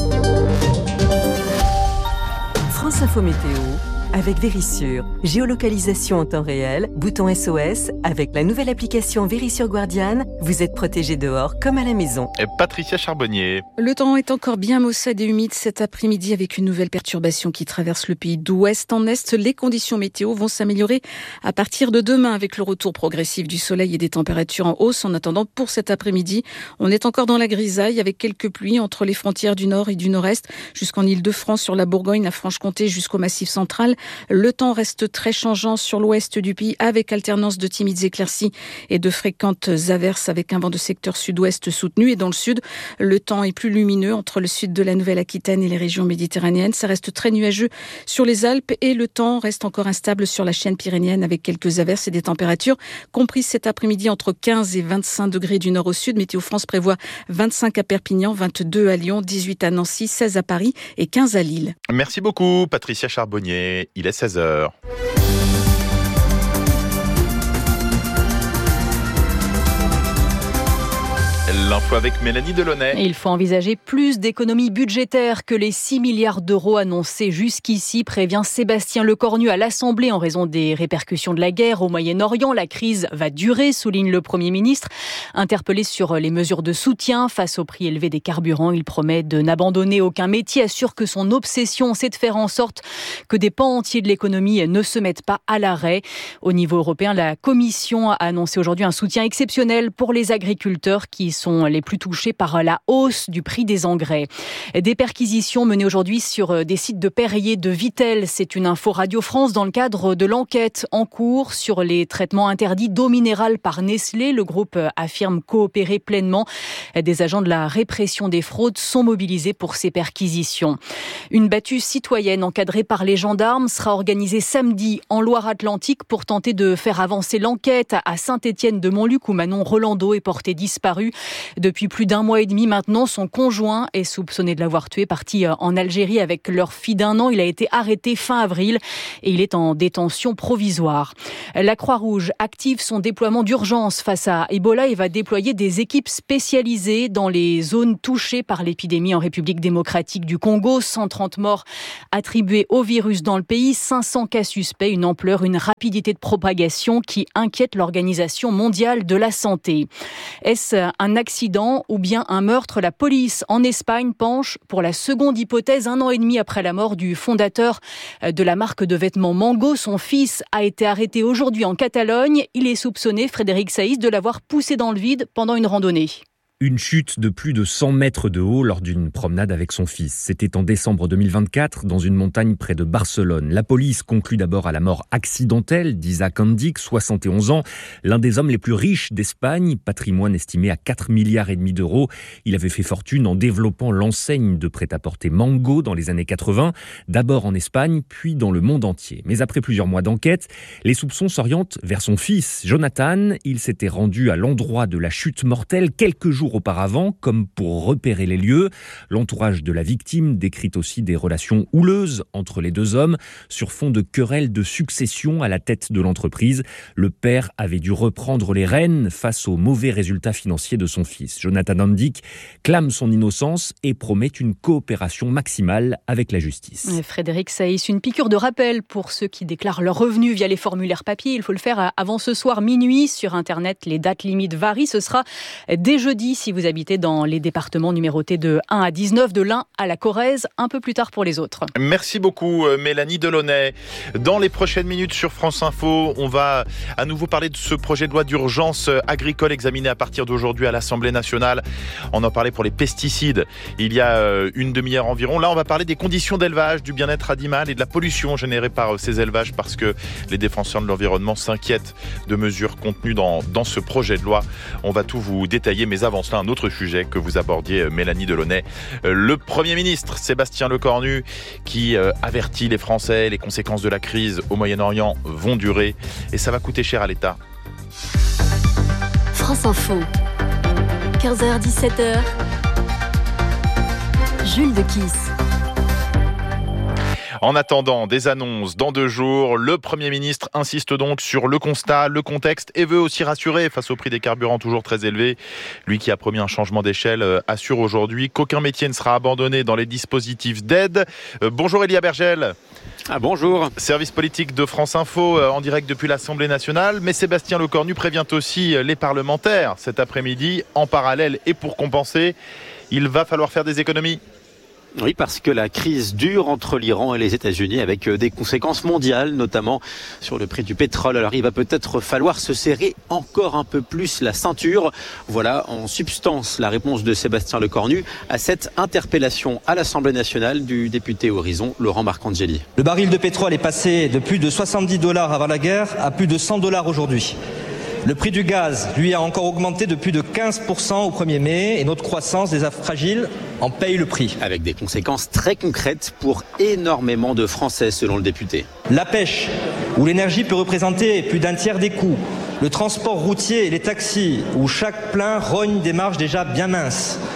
France Info Météo avec Vérissure. Géolocalisation en temps réel, bouton S O S. Avec la nouvelle application Vérissure Guardian, vous êtes protégé dehors comme à la maison. Et Patricia Charbonnier. Le temps est encore bien maussade et humide cet après-midi avec une nouvelle perturbation qui traverse le pays d'ouest en est. Les conditions météo vont s'améliorer à partir de demain avec le retour progressif du soleil et des températures en hausse. En attendant, pour cet après-midi, on est encore dans la grisaille avec quelques pluies entre les frontières du nord et du nord-est jusqu'en Île-de-France, sur la Bourgogne, la Franche-Comté jusqu'au Massif central. Le temps reste très changeant sur l'ouest du pays avec alternance de timides éclaircies et de fréquentes averses avec un vent de secteur sud-ouest soutenu. Et dans le sud, le temps est plus lumineux entre le sud de la Nouvelle-Aquitaine et les régions méditerranéennes. Ça reste très nuageux sur les Alpes et le temps reste encore instable sur la chaîne pyrénéenne avec quelques averses et des températures comprises cet après-midi entre quinze et vingt-cinq degrés du nord au sud. Météo France prévoit vingt-cinq à Perpignan, vingt-deux à Lyon, dix-huit à Nancy, seize à Paris et quinze à Lille. Merci beaucoup Patricia Charbonnier. Il est seize heures. L'info avec Mélanie Delaunay. Il faut envisager plus d'économies budgétaires que les six milliards d'euros annoncés jusqu'ici, prévient Sébastien Lecornu à l'Assemblée en raison des répercussions de la guerre au Moyen-Orient. La crise va durer, souligne le Premier ministre. Interpellé sur les mesures de soutien face au prix élevé des carburants, il promet de n'abandonner aucun métier, assure que son obsession, c'est de faire en sorte que des pans entiers de l'économie ne se mettent pas à l'arrêt. Au niveau européen, la Commission a annoncé aujourd'hui un soutien exceptionnel pour les agriculteurs qui sont les plus touchés par la hausse du prix des engrais. Des perquisitions menées aujourd'hui sur des sites de Perrier, de Vittel. C'est une info Radio France dans le cadre de l'enquête en cours sur les traitements interdits d'eau minérale par Nestlé. Le groupe affirme coopérer pleinement. Des agents de la répression des fraudes sont mobilisés pour ces perquisitions. Une battue citoyenne encadrée par les gendarmes sera organisée samedi en Loire-Atlantique pour tenter de faire avancer l'enquête à Saint-Étienne-de-Montluc où Manon Rolando est portée disparue. Depuis plus d'un mois et demi maintenant, son conjoint est soupçonné de l'avoir tué, parti en Algérie avec leur fille d'un an. Il a été arrêté fin avril et il est en détention provisoire. La Croix-Rouge active son déploiement d'urgence face à Ebola et va déployer des équipes spécialisées dans les zones touchées par l'épidémie en République démocratique du Congo. cent trente morts attribués au virus dans le pays, cinq cents cas suspects, une ampleur, une rapidité de propagation qui inquiète l'Organisation mondiale de la santé. Est-ce un accident ou bien un meurtre? La police en Espagne penche pour la seconde hypothèse un an et demi après la mort du fondateur de la marque de vêtements Mango. Son fils a été arrêté aujourd'hui en Catalogne. Il est soupçonné, Frédéric Saïs, de l'avoir poussé dans le vide pendant une randonnée. Une chute de plus de cent mètres de haut lors d'une promenade avec son fils. C'était en décembre deux mille vingt-quatre, dans une montagne près de Barcelone. La police conclut d'abord à la mort accidentelle d'Isaac Andic, soixante et onze ans, l'un des hommes les plus riches d'Espagne, patrimoine estimé à quatre milliards et demi d'euros. Il avait fait fortune en développant l'enseigne de prêt-à-porter Mango dans les années quatre-vingts, d'abord en Espagne, puis dans le monde entier. Mais après plusieurs mois d'enquête, les soupçons s'orientent vers son fils, Jonathan. Il s'était rendu à l'endroit de la chute mortelle quelques jours auparavant, comme pour repérer les lieux. L'entourage de la victime décrit aussi des relations houleuses entre les deux hommes sur fond de querelles de succession à la tête de l'entreprise. Le père avait dû reprendre les rênes face aux mauvais résultats financiers de son fils. Jonathan Andic clame son innocence et promet une coopération maximale avec la justice. Frédéric Saïs, une piqûre de rappel pour ceux qui déclarent leurs revenus via les formulaires papier. Il faut le faire avant ce soir minuit. Sur Internet, les dates limites varient. Ce sera dès jeudi si vous habitez dans les départements numérotés de un à dix-neuf, de l'Ain à la Corrèze, un peu plus tard pour les autres. Merci beaucoup Mélanie Delaunay. Dans les prochaines minutes sur France Info, on va à nouveau parler de ce projet de loi d'urgence agricole examiné à partir d'aujourd'hui à l'Assemblée nationale. On en parlait pour les pesticides il y a une demi-heure environ. Là, on va parler des conditions d'élevage, du bien-être animal et de la pollution générée par ces élevages parce que les défenseurs de l'environnement s'inquiètent de mesures contenues dans, dans ce projet de loi. On va tout vous détailler, mais avant cela, un autre sujet que vous abordiez, Mélanie Delaunay. Le Premier ministre, Sébastien Lecornu, qui avertit les Français, les conséquences de la crise au Moyen-Orient vont durer et ça va coûter cher à l'État. France Info, quinze heures dix-sept heures, Jules de Kiss. En attendant des annonces dans deux jours, le Premier ministre insiste donc sur le constat, le contexte et veut aussi rassurer face au prix des carburants toujours très élevé. Lui qui a promis un changement d'échelle assure aujourd'hui qu'aucun métier ne sera abandonné dans les dispositifs d'aide. Euh, bonjour Elia Bergel. Ah, bonjour. Service politique de France Info en direct depuis l'Assemblée nationale. Mais Sébastien Lecornu prévient aussi les parlementaires cet après-midi. En parallèle et pour compenser, il va falloir faire des économies. Oui, parce que la crise dure entre l'Iran et les États-Unis avec des conséquences mondiales, notamment sur le prix du pétrole. Alors il va peut-être falloir se serrer encore un peu plus la ceinture. Voilà en substance la réponse de Sébastien Lecornu à cette interpellation à l'Assemblée nationale du député Horizon, Laurent Marcangeli. Le baril de pétrole est passé de plus de soixante-dix dollars avant la guerre à plus de cent dollars aujourd'hui. Le prix du gaz, lui, a encore augmenté de plus de quinze pour cent au premier mai et notre croissance des affres fragiles en paye le prix. Avec des conséquences très concrètes pour énormément de Français, selon le député. La pêche, où l'énergie peut représenter plus d'un tiers des coûts. Le transport routier et les taxis, où chaque plein rogne des marges déjà bien minces.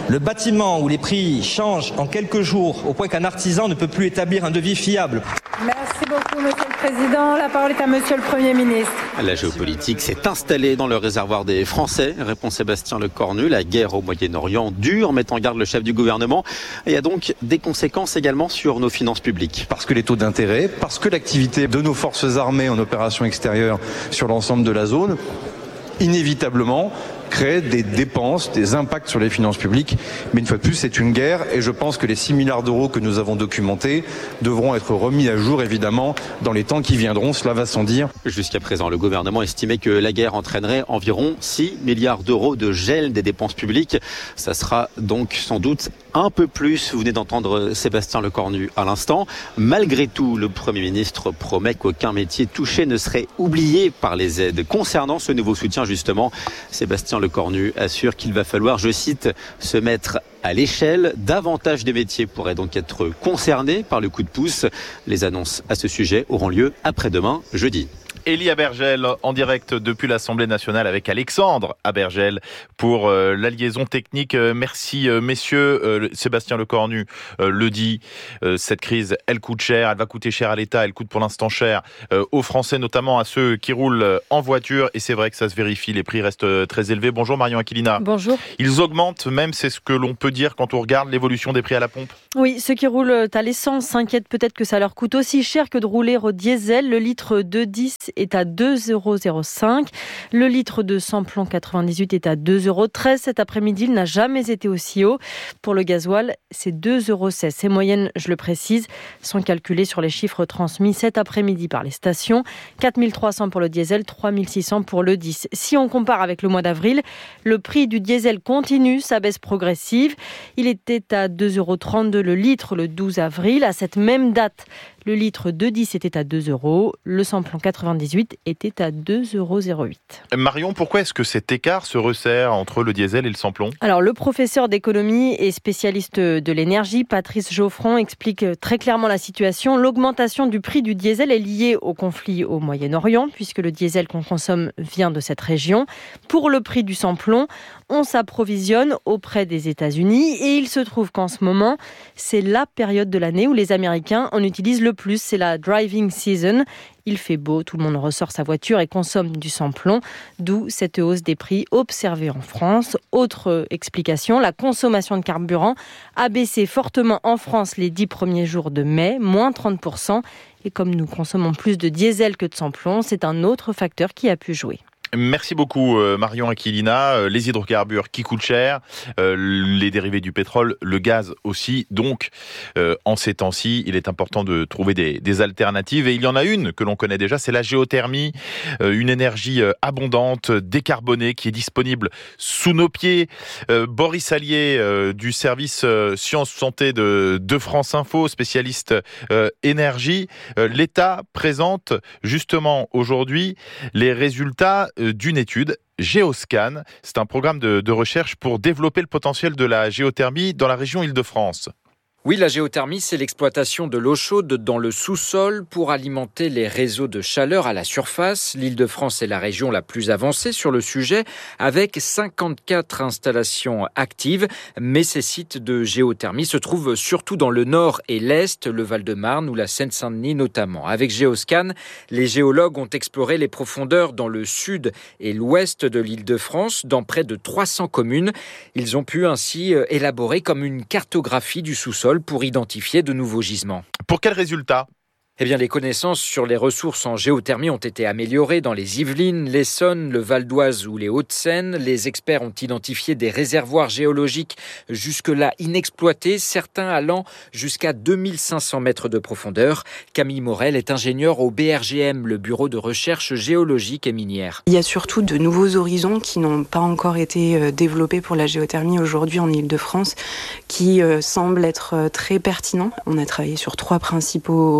Le bâtiment où les prix changent en quelques jours au point qu'un artisan ne peut plus établir un devis fiable. Merci beaucoup, Monsieur le Président. La parole est à Monsieur le Premier ministre. La géopolitique s'est installée dans le réservoir des Français, répond Sébastien Lecornu. La guerre au Moyen-Orient dure, met en garde le chef du gouvernement. Il y a donc des conséquences également sur nos finances publiques. Parce que les taux d'intérêt, parce que l'activité de nos forces armées en opération extérieure sur l'ensemble de la zone, inévitablement, crée des dépenses, des impacts sur les finances publiques. Mais une fois de plus, c'est une guerre et je pense que les six milliards d'euros que nous avons documentés devront être remis à jour, évidemment, dans les temps qui viendront. Cela va sans dire. Jusqu'à présent, le gouvernement estimait que la guerre entraînerait environ six milliards d'euros de gel des dépenses publiques. Ça sera donc sans doute un peu plus. Vous venez d'entendre Sébastien Lecornu à l'instant. Malgré tout, le Premier ministre promet qu'aucun métier touché ne serait oublié par les aides. Concernant ce nouveau soutien, justement, Sébastien Lecornu assure qu'il va falloir, je cite, se mettre à l'échelle. Davantage des métiers pourraient donc être concernés par le coup de pouce. Les annonces à ce sujet auront lieu après-demain, jeudi. Élie Abergel en direct depuis l'Assemblée nationale avec Alexandre Abergel pour euh, la liaison technique. Euh, merci euh, messieurs. Euh, Sébastien Lecornu euh, le dit, euh, cette crise, elle coûte cher, elle va coûter cher à l'État, elle coûte pour l'instant cher euh, aux Français, notamment à ceux qui roulent en voiture. Et c'est vrai que ça se vérifie, les prix restent euh, très élevés. Bonjour Marion Aquilina. Bonjour. Ils augmentent même, c'est ce que l'on peut dire quand on regarde l'évolution des prix à la pompe. Oui, ceux qui roulent à l'essence s'inquiètent peut-être que ça leur coûte aussi cher que de rouler au diesel. Le litre deux virgule dix est à deux euros zéro cinq. Le litre de samplon quatre-vingt-dix-huit est à deux euros treize. Cet après-midi, il n'a jamais été aussi haut. Pour le gasoil, c'est deux euros seize. Ces moyennes, je le précise, sont calculées sur les chiffres transmis cet après-midi par les stations. quatre mille trois cents pour le diesel, trois mille six cents pour le dix. Si on compare avec le mois d'avril, le prix du diesel continue sa baisse progressive. Il était à deux euros trente-deux le litre le douze avril. À cette même date, le litre deux virgule dix était à deux euros. Le samplon quatre-vingt-dix-huit était à deux euros zéro huit. Marion, pourquoi est-ce que cet écart se resserre entre le diesel et le samplon ? Alors, le professeur d'économie et spécialiste de l'énergie, Patrice Geoffron, explique très clairement la situation. L'augmentation du prix du diesel est liée au conflit au Moyen-Orient, puisque le diesel qu'on consomme vient de cette région. Pour le prix du samplon, on s'approvisionne auprès des États-Unis et il se trouve qu'en ce moment, c'est la période de l'année où les Américains en utilisent le plus. C'est la driving season. Il fait beau, tout le monde ressort sa voiture et consomme du samplon, d'où cette hausse des prix observée en France. Autre explication, la consommation de carburant a baissé fortement en France les dix premiers jours de mai, moins trente pour cent. Et comme nous consommons plus de diesel que de samplon, c'est un autre facteur qui a pu jouer. Merci beaucoup Marion Aquilina. Les hydrocarbures qui coûtent cher, euh, les dérivés du pétrole, le gaz aussi. Donc, euh, en ces temps-ci, il est important de trouver des, des alternatives. Et il y en a une que l'on connaît déjà, c'est la géothermie. Euh, une énergie abondante, décarbonée, qui est disponible sous nos pieds. Euh, Boris Allier euh, du service euh, Sciences Santé de, de France Info, spécialiste euh, énergie. Euh, L'État présente justement aujourd'hui les résultats d'une étude Géoscan. C'est un programme de, de recherche pour développer le potentiel de la géothermie dans la région Île-de-France. Oui, la géothermie, c'est l'exploitation de l'eau chaude dans le sous-sol pour alimenter les réseaux de chaleur à la surface. L'Île-de-France est la région la plus avancée sur le sujet, avec cinquante-quatre installations actives. Mais ces sites de géothermie se trouvent surtout dans le nord et l'est, le Val-de-Marne ou la Seine-Saint-Denis notamment. Avec Géoscan, les géologues ont exploré les profondeurs dans le sud et l'ouest de l'Île-de-France, dans près de trois cents communes. Ils ont pu ainsi élaborer comme une cartographie du sous-sol pour identifier de nouveaux gisements. Pour quels résultats ? Eh bien, les connaissances sur les ressources en géothermie ont été améliorées dans les Yvelines, l'Essonne, le Val d'Oise ou les Hauts-de-Seine. Les experts ont identifié des réservoirs géologiques jusque-là inexploités, certains allant jusqu'à deux mille cinq cents mètres de profondeur. Camille Morel est ingénieure au B R G M, le Bureau de recherche géologique et minière. Il y a surtout de nouveaux horizons qui n'ont pas encore été développés pour la géothermie aujourd'hui en Île-de-France, qui semblent être très pertinents. On a travaillé sur trois principaux réservoirs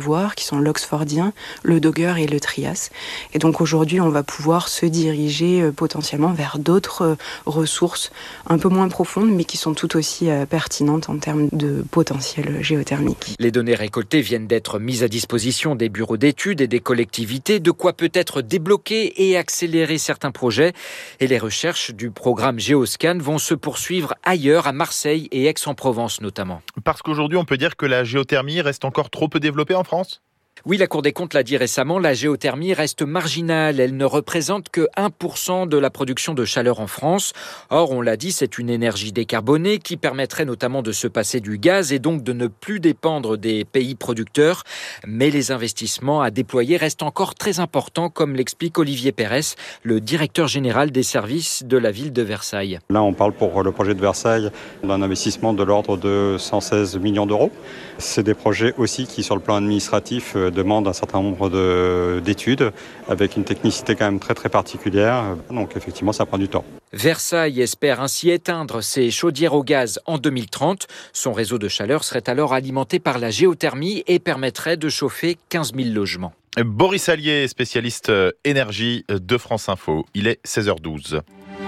réservoirs qui sont l'Oxfordien, le Dogger et le Trias. Et donc aujourd'hui, on va pouvoir se diriger euh, potentiellement vers d'autres euh, ressources un peu moins profondes, mais qui sont tout aussi euh, pertinentes en termes de potentiel géothermique. Les données récoltées viennent d'être mises à disposition des bureaux d'études et des collectivités, de quoi peut-être débloquer et accélérer certains projets. Et les recherches du programme Géoscan vont se poursuivre ailleurs, à Marseille et Aix-en-Provence notamment. Parce qu'aujourd'hui, on peut dire que la géothermie reste encore trop peu développée en France ? Oui, la Cour des comptes l'a dit récemment, la géothermie reste marginale. Elle ne représente que un pour cent de la production de chaleur en France. Or, on l'a dit, c'est une énergie décarbonée qui permettrait notamment de se passer du gaz et donc de ne plus dépendre des pays producteurs. Mais les investissements à déployer restent encore très importants, comme l'explique Olivier Pérez, le directeur général des services de la ville de Versailles. Là, on parle pour le projet de Versailles d'un investissement de l'ordre de cent seize millions d'euros. C'est des projets aussi qui, sur le plan administratif, demandent un certain nombre de, d'études avec une technicité quand même très très particulière. Donc effectivement, ça prend du temps. Versailles espère ainsi éteindre ses chaudières au gaz en deux mille trente. Son réseau de chaleur serait alors alimenté par la géothermie et permettrait de chauffer quinze mille logements. Boris Allier, spécialiste énergie de France Info. Il est seize heures douze.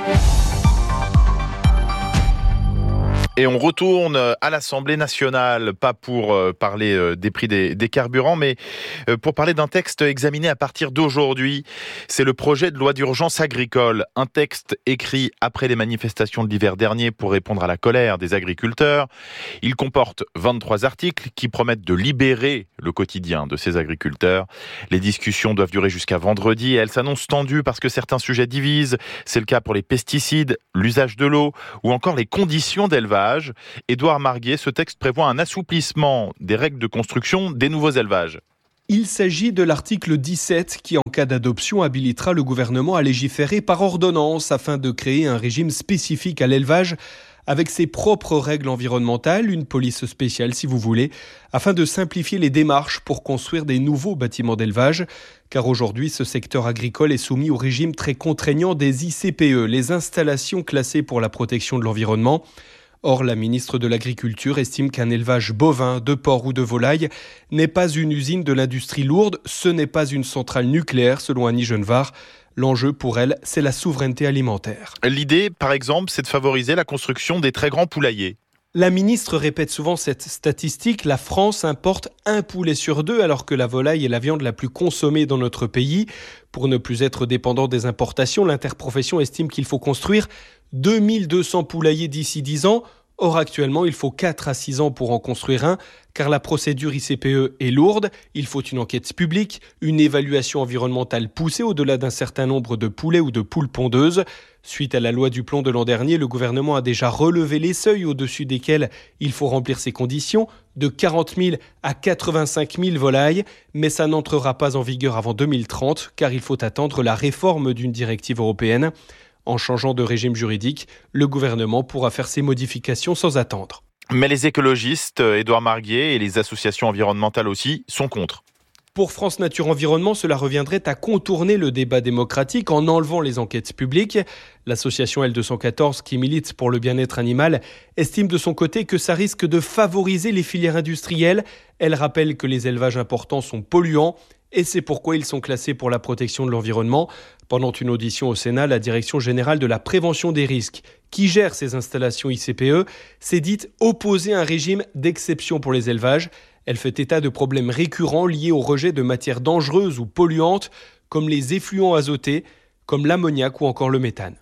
Et on retourne à l'Assemblée nationale, pas pour parler des prix des, des carburants, mais pour parler d'un texte examiné à partir d'aujourd'hui. C'est le projet de loi d'urgence agricole, un texte écrit après les manifestations de l'hiver dernier pour répondre à la colère des agriculteurs. Il comporte vingt-trois articles qui promettent de libérer le quotidien de ces agriculteurs. Les discussions doivent durer jusqu'à vendredi et elles s'annoncent tendues parce que certains sujets divisent. C'est le cas pour les pesticides, l'usage de l'eau ou encore les conditions d'élevage. Édouard Marguet, ce texte prévoit un assouplissement des règles de construction des nouveaux élevages. Il s'agit de l'article dix-sept qui, en cas d'adoption, habilitera le gouvernement à légiférer par ordonnance afin de créer un régime spécifique à l'élevage avec ses propres règles environnementales, une police spéciale si vous voulez, afin de simplifier les démarches pour construire des nouveaux bâtiments d'élevage. Car aujourd'hui, ce secteur agricole est soumis au régime très contraignant des I C P E, les installations classées pour la protection de l'environnement. Or, la ministre de l'Agriculture estime qu'un élevage bovin, de porc ou de volaille n'est pas une usine de l'industrie lourde, ce n'est pas une centrale nucléaire, selon Annie Genevard. L'enjeu pour elle, c'est la souveraineté alimentaire. L'idée, par exemple, c'est de favoriser la construction des très grands poulaillers. La ministre répète souvent cette statistique, la France importe un poulet sur deux alors que la volaille est la viande la plus consommée dans notre pays. Pour ne plus être dépendant des importations, l'interprofession estime qu'il faut construire deux mille deux cents poulaillers d'ici dix ans. Or, actuellement, il faut quatre à six ans pour en construire un, car la procédure I C P E est lourde. Il faut une enquête publique, une évaluation environnementale poussée au-delà d'un certain nombre de poulets ou de poules pondeuses. Suite à la loi du plomb de l'an dernier, le gouvernement a déjà relevé les seuils au-dessus desquels il faut remplir ces conditions, de quarante mille à quatre-vingt-cinq mille volailles, mais ça n'entrera pas en vigueur avant deux mille trente, car il faut attendre la réforme d'une directive européenne. En changeant de régime juridique, le gouvernement pourra faire ces modifications sans attendre. Mais les écologistes, Édouard Marguet, et les associations environnementales aussi, sont contre. Pour France Nature Environnement, cela reviendrait à contourner le débat démocratique en enlevant les enquêtes publiques. L'association L deux cent quatorze, qui milite pour le bien-être animal, estime de son côté que ça risque de favoriser les filières industrielles. Elle rappelle que les élevages importants sont polluants et c'est pourquoi ils sont classés pour la protection de l'environnement. Pendant une audition au Sénat, la Direction générale de la prévention des risques, qui gère ces installations I C P E, s'est dite opposer un régime d'exception pour les élevages. Elle fait état de problèmes récurrents liés au rejet de matières dangereuses ou polluantes, comme les effluents azotés, comme l'ammoniac ou encore le méthane.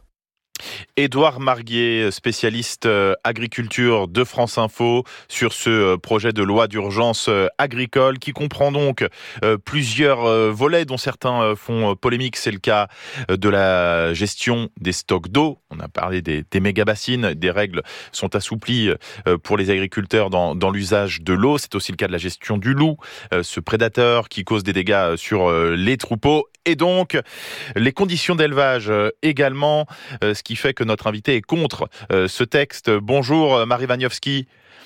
Édouard Marguet, spécialiste agriculture de France Info, sur ce projet de loi d'urgence agricole qui comprend donc plusieurs volets dont certains font polémique. C'est le cas de la gestion des stocks d'eau. On a parlé des, des méga-bassines. Des règles sont assouplies pour les agriculteurs dans, dans l'usage de l'eau. C'est aussi le cas de la gestion du loup, ce prédateur qui cause des dégâts sur les troupeaux. Et donc, les conditions d'élevage également, ce qui fait que notre invité est contre ce texte. Bonjour Marie Waniowski.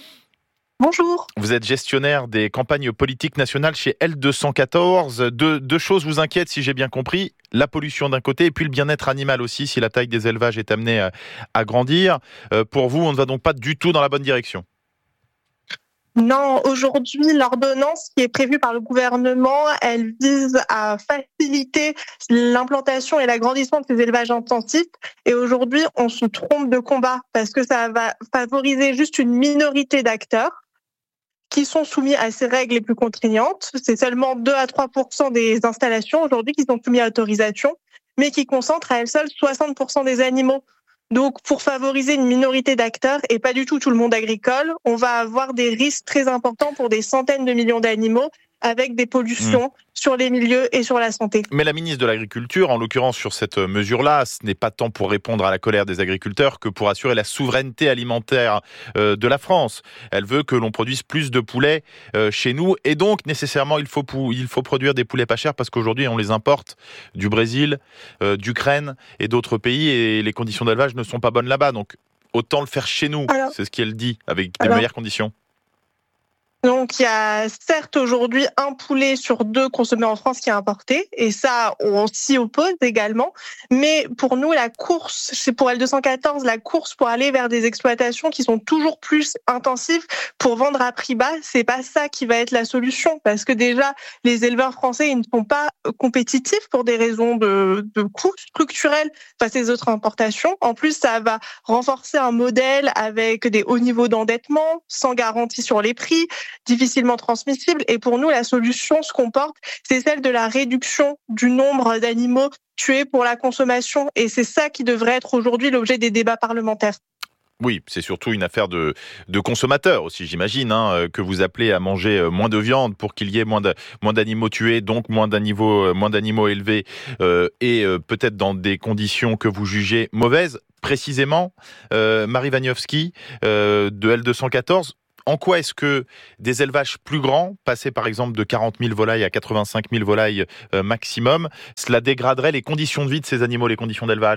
Bonjour. Vous êtes gestionnaire des campagnes politiques nationales chez L deux cent quatorze. Deux, deux choses vous inquiètent, si j'ai bien compris. La pollution d'un côté et puis le bien-être animal aussi, si la taille des élevages est amenée à, à grandir. Euh, pour vous, on ne va donc pas du tout dans la bonne direction. Non, aujourd'hui, l'ordonnance qui est prévue par le gouvernement, elle vise à faciliter l'implantation et l'agrandissement de ces élevages intensifs. Et aujourd'hui, on se trompe de combat parce que ça va favoriser juste une minorité d'acteurs qui sont soumis à ces règles les plus contraignantes. C'est seulement deux à trois pour cent des installations aujourd'hui qui sont soumises à autorisation, mais qui concentrent à elles seules soixante pour cent des animaux. Donc, pour favoriser une minorité d'acteurs et pas du tout tout le monde agricole, on va avoir des risques très importants pour des centaines de millions d'animaux avec des pollutions mmh. sur les milieux et sur la santé. Mais la ministre de l'Agriculture, en l'occurrence sur cette mesure-là, ce n'est pas tant pour répondre à la colère des agriculteurs que pour assurer la souveraineté alimentaire euh, de la France. Elle veut que l'on produise plus de poulets euh, chez nous et donc nécessairement il faut, pou- il faut produire des poulets pas chers parce qu'aujourd'hui on les importe du Brésil, euh, d'Ukraine et d'autres pays et les conditions d'élevage ne sont pas bonnes là-bas. Donc autant le faire chez nous, alors, c'est ce qu'elle dit, avec des alors, meilleures conditions. Donc, il y a certes aujourd'hui un poulet sur deux consommé en France qui est importé, et ça, on s'y oppose également. Mais pour nous, la course, c'est pour L deux cent quatorze, la course pour aller vers des exploitations qui sont toujours plus intensives pour vendre à prix bas, c'est pas ça qui va être la solution, parce que déjà, les éleveurs français, ils ne sont pas compétitifs pour des raisons de, de coûts structurels face aux autres importations. En plus, ça va renforcer un modèle avec des hauts niveaux d'endettement, sans garantie sur les prix, difficilement transmissible. Et pour nous, la solution se comporte, c'est celle de la réduction du nombre d'animaux tués pour la consommation. Et c'est ça qui devrait être aujourd'hui l'objet des débats parlementaires. Oui, c'est surtout une affaire de, de consommateurs aussi, j'imagine, hein, que vous appelez à manger moins de viande pour qu'il y ait moins, de, moins d'animaux tués, donc moins d'animaux, moins d'animaux élevés euh, et euh, peut-être dans des conditions que vous jugez mauvaises. Précisément, euh, Marie Waniowski euh, de L deux cent quatorze, en quoi est-ce que des élevages plus grands, passés par exemple de quarante mille volailles à quatre-vingt-cinq mille volailles euh, maximum, cela dégraderait les conditions de vie de ces animaux, les conditions d'élevage ?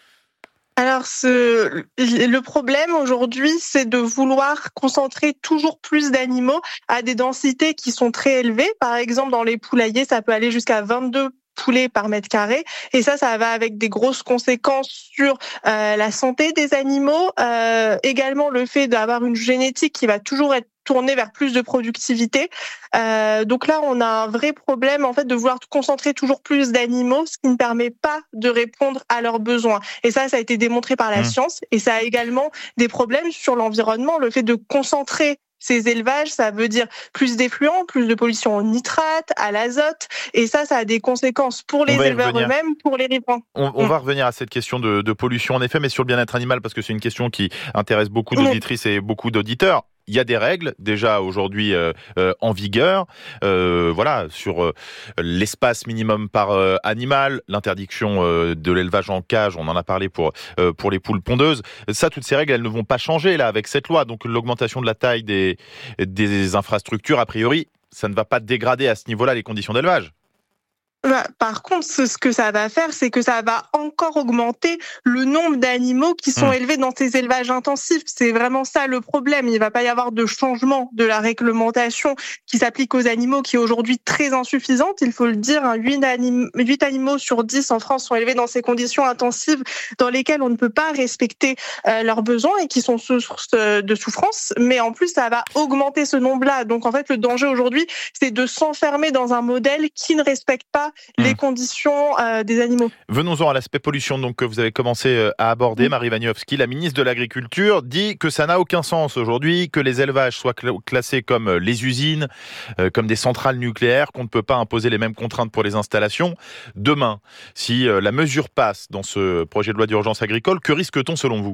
Alors, ce, le problème aujourd'hui, c'est de vouloir concentrer toujours plus d'animaux à des densités qui sont très élevées. Par exemple, dans les poulaillers, ça peut aller jusqu'à vingt-deux poulets par mètre carré. Et ça, ça va avec des grosses conséquences sur euh, la santé des animaux. Euh, également, le fait d'avoir une génétique qui va toujours être tournée vers plus de productivité. Euh, donc là, on a un vrai problème en fait de vouloir concentrer toujours plus d'animaux, ce qui ne permet pas de répondre à leurs besoins. Et ça, ça a été démontré par la mmh. science. Et ça a également des problèmes sur l'environnement. Le fait de concentrer ces élevages, ça veut dire plus d'effluents, plus de pollution au nitrate, à l'azote, et ça, ça a des conséquences pour les éleveurs eux-mêmes, pour les riverains. On, on mmh. va revenir à cette question de, de pollution, en effet, mais sur le bien-être animal, parce que c'est une question qui intéresse beaucoup d'auditrices mmh. et beaucoup d'auditeurs. Il y a des règles déjà aujourd'hui euh, euh, en vigueur, euh, voilà, sur euh, l'espace minimum par euh, animal, l'interdiction euh, de l'élevage en cage, on en a parlé pour euh, pour les poules pondeuses. Ça, toutes ces règles, elles ne vont pas changer là avec cette loi. Donc l'augmentation de la taille des des infrastructures, a priori, ça ne va pas dégrader à ce niveau-là les conditions d'élevage. Bah, par contre, ce que ça va faire, c'est que ça va encore augmenter le nombre d'animaux qui sont mmh. élevés dans ces élevages intensifs. C'est vraiment ça le problème. Il ne va pas y avoir de changement de la réglementation qui s'applique aux animaux, qui est aujourd'hui très insuffisante. Il faut le dire, hein, huit, anim- huit animaux sur dix en France sont élevés dans ces conditions intensives dans lesquelles on ne peut pas respecter euh, leurs besoins et qui sont source de souffrance. Mais en plus, ça va augmenter ce nombre-là. Donc en fait, le danger aujourd'hui, c'est de s'enfermer dans un modèle qui ne respecte pas les mmh. conditions euh, des animaux. Venons-en à l'aspect pollution donc, que vous avez commencé à aborder. Mmh. Marie Waniowski, la ministre de l'Agriculture, dit que ça n'a aucun sens aujourd'hui que les élevages soient classés comme les usines, euh, comme des centrales nucléaires, qu'on ne peut pas imposer les mêmes contraintes pour les installations. Demain, si euh, la mesure passe dans ce projet de loi d'urgence agricole, que risque-t-on selon vous ?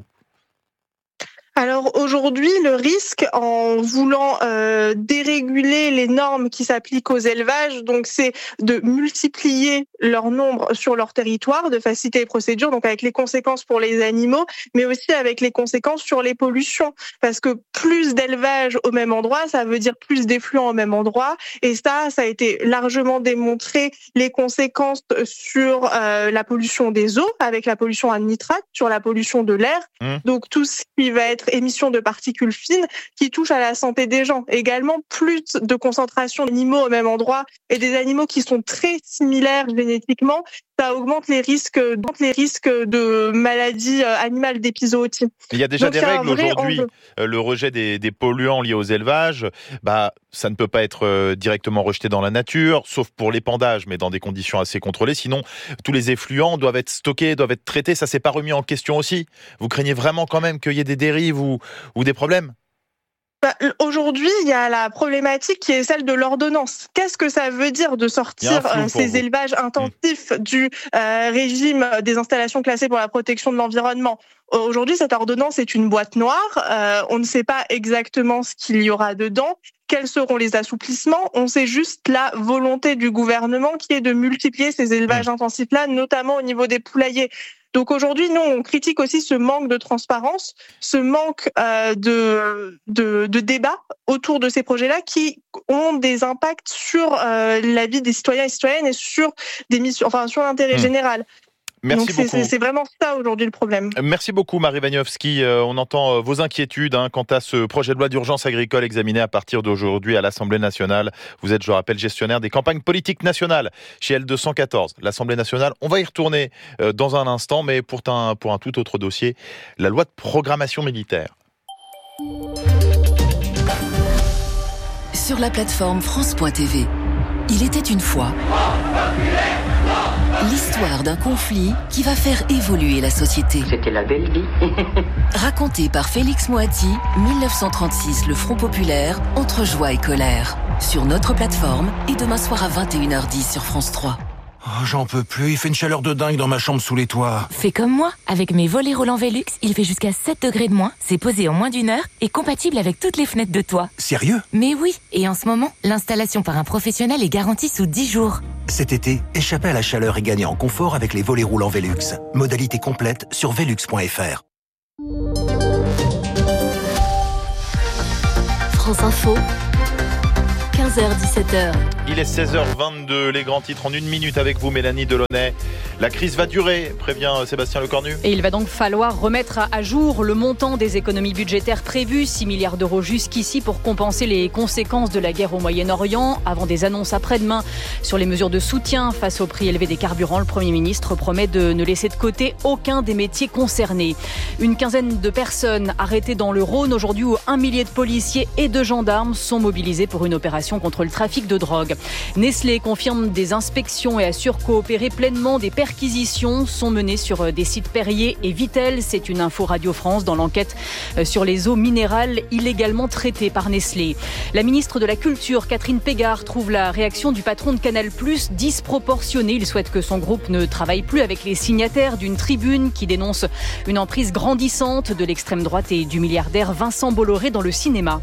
Alors aujourd'hui, le risque en voulant euh, déréguler les normes qui s'appliquent aux élevages, donc c'est de multiplier leur nombre sur leur territoire, de faciliter les procédures, donc avec les conséquences pour les animaux, mais aussi avec les conséquences sur les pollutions, parce que plus d'élevage au même endroit, ça veut dire plus d'effluents au même endroit, et ça, ça a été largement démontré, les conséquences sur euh, la pollution des eaux, avec la pollution à nitrate, sur la pollution de l'air, mmh. donc tout ce qui va être émissions de particules fines qui touchent à la santé des gens. Également, plus de concentration d'animaux au même endroit et des animaux qui sont très similaires génétiquement, ça augmente les risques, les risques de maladies animales, d'épizootie. Il y a déjà Donc, des règles aujourd'hui. Enjeu. Le rejet des, des polluants liés aux élevages, bah, ça ne peut pas être directement rejeté dans la nature, sauf pour l'épandage, mais dans des conditions assez contrôlées. Sinon, tous les effluents doivent être stockés, doivent être traités. Ça s'est pas remis en question aussi. Vous craignez vraiment quand même qu'il y ait des dérives ou, ou des problèmes ? Bah, aujourd'hui, il y a la problématique qui est celle de l'ordonnance. Qu'est-ce que ça veut dire de sortir euh, ces vous. élevages intensifs mmh. du euh, régime des installations classées pour la protection de l'environnement ? Aujourd'hui, cette ordonnance est une boîte noire. Euh, on ne sait pas exactement ce qu'il y aura dedans. Quels seront les assouplissements ? On sait juste la volonté du gouvernement qui est de multiplier ces élevages mmh. intensifs-là, notamment au niveau des poulaillers. Donc aujourd'hui, nous, on critique aussi ce manque de transparence, ce manque euh, de, de, de débat autour de ces projets-là qui ont des impacts sur euh, la vie des citoyens et citoyennes et sur des missions, enfin sur l'intérêt mmh. général. Merci Donc beaucoup. C'est, c'est vraiment ça aujourd'hui le problème. Merci beaucoup Marie Waniowski. Euh, on entend euh, vos inquiétudes hein, quant à ce projet de loi d'urgence agricole examiné à partir d'aujourd'hui à l'Assemblée nationale. Vous êtes, je rappelle, gestionnaire des campagnes politiques nationales chez L deux cent quatorze. L'Assemblée nationale, on va y retourner euh, dans un instant, mais pour un, pour un tout autre dossier, la loi de programmation militaire. Sur la plateforme France point T V, il était une fois l'histoire d'un conflit qui va faire évoluer la société. C'était la belle vie. Raconté par Félix Moati, dix-neuf cent trente-six, le Front populaire, entre joie et colère. Sur notre plateforme et demain soir à vingt et une heures dix sur France trois. Oh, j'en peux plus, il fait une chaleur de dingue dans ma chambre sous les toits. Fais comme moi, avec mes volets roulants Velux, il fait jusqu'à sept degrés de moins, c'est posé en moins d'une heure et compatible avec toutes les fenêtres de toit. Sérieux ? Mais oui, et en ce moment, l'installation par un professionnel est garantie sous dix jours. Cet été, échappez à la chaleur et gagnez en confort avec les volets roulants Velux. Modalité complète sur velux point f r. France Info, quinze heures dix-sept heures. Il est seize heures vingt-deux, les grands titres en une minute avec vous Mélanie Delaunay. La crise va durer, prévient Sébastien Lecornu. Et il va donc falloir remettre à jour le montant des économies budgétaires prévues, six milliards d'euros jusqu'ici pour compenser les conséquences de la guerre au Moyen-Orient. Avant des annonces après-demain sur les mesures de soutien face au prix élevé des carburants, le Premier ministre promet de ne laisser de côté aucun des métiers concernés. Une quinzaine de personnes arrêtées dans le Rhône aujourd'hui où un millier de policiers et de gendarmes sont mobilisés pour une opération contre le trafic de drogue. Nestlé confirme des inspections et assure coopérer pleinement. Des perquisitions sont menées sur des sites Perrier et Vittel. C'est une info Radio France dans l'enquête sur les eaux minérales illégalement traitées par Nestlé. La ministre de la Culture, Catherine Pégard, trouve la réaction du patron de Canal+ disproportionnée. Il souhaite que son groupe ne travaille plus avec les signataires d'une tribune qui dénonce une emprise grandissante de l'extrême droite et du milliardaire Vincent Bolloré dans le cinéma.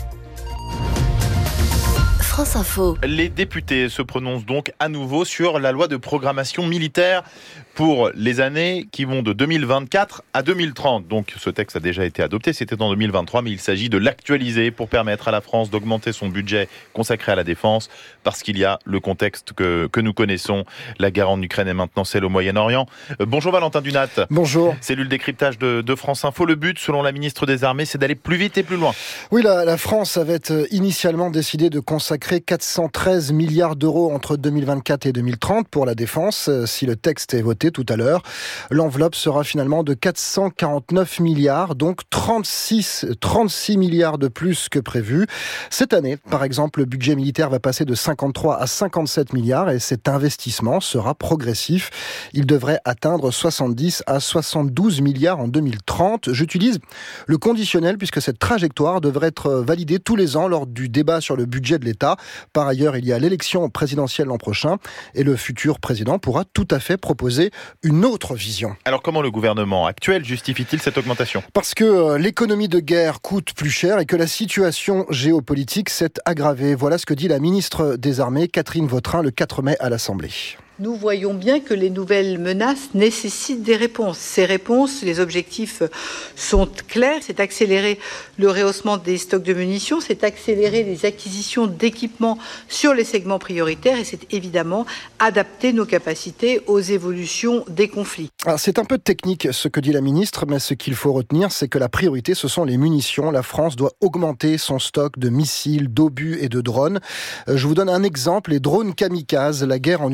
France Info. Les députés se prononcent donc à nouveau sur la loi de programmation militaire pour les années qui vont de deux mille vingt-quatre à deux mille trente. Donc ce texte a déjà été adopté, c'était en deux mille vingt-trois, mais il s'agit de l'actualiser pour permettre à la France d'augmenter son budget consacré à la défense, parce qu'il y a le contexte que, que nous connaissons, la guerre en Ukraine et maintenant celle au Moyen-Orient. Euh, bonjour Valentin Dunat. Bonjour. Cellule décryptage de, de France Info. Le but, selon la ministre des Armées, c'est d'aller plus vite et plus loin. Oui, la, la France avait initialement décidé de consacrer quatre cent treize milliards d'euros entre deux mille vingt-quatre et deux mille trente pour la défense. Si le texte est voté tout à l'heure, l'enveloppe sera finalement de quatre cent quarante-neuf milliards, donc trente-six, trente-six milliards de plus que prévu. Cette année, par exemple, le budget militaire va passer de cinquante-trois à cinquante-sept milliards et cet investissement sera progressif. Il devrait atteindre soixante-dix à soixante-douze milliards en deux mille trente. J'utilise le conditionnel puisque cette trajectoire devrait être validée tous les ans lors du débat sur le budget de l'État. Par ailleurs, il y a l'élection présidentielle l'an prochain et le futur président pourra tout à fait proposer une autre vision. Alors comment le gouvernement actuel justifie-t-il cette augmentation ? Parce que euh, l'économie de guerre coûte plus cher et que la situation géopolitique s'est aggravée. Voilà ce que dit la ministre des Armées, Catherine Vautrin, le quatre mai à l'Assemblée. Nous voyons bien que les nouvelles menaces nécessitent des réponses. Ces réponses, les objectifs sont clairs. C'est accélérer le rehaussement des stocks de munitions, c'est accélérer les acquisitions d'équipements sur les segments prioritaires et c'est évidemment adapter nos capacités aux évolutions des conflits. Alors, c'est un peu technique ce que dit la ministre, mais ce qu'il faut retenir, c'est que la priorité, ce sont les munitions. La France doit augmenter son stock de missiles, d'obus et de drones. Je vous donne un exemple. Les drones kamikazes. La guerre en Ukraine a montré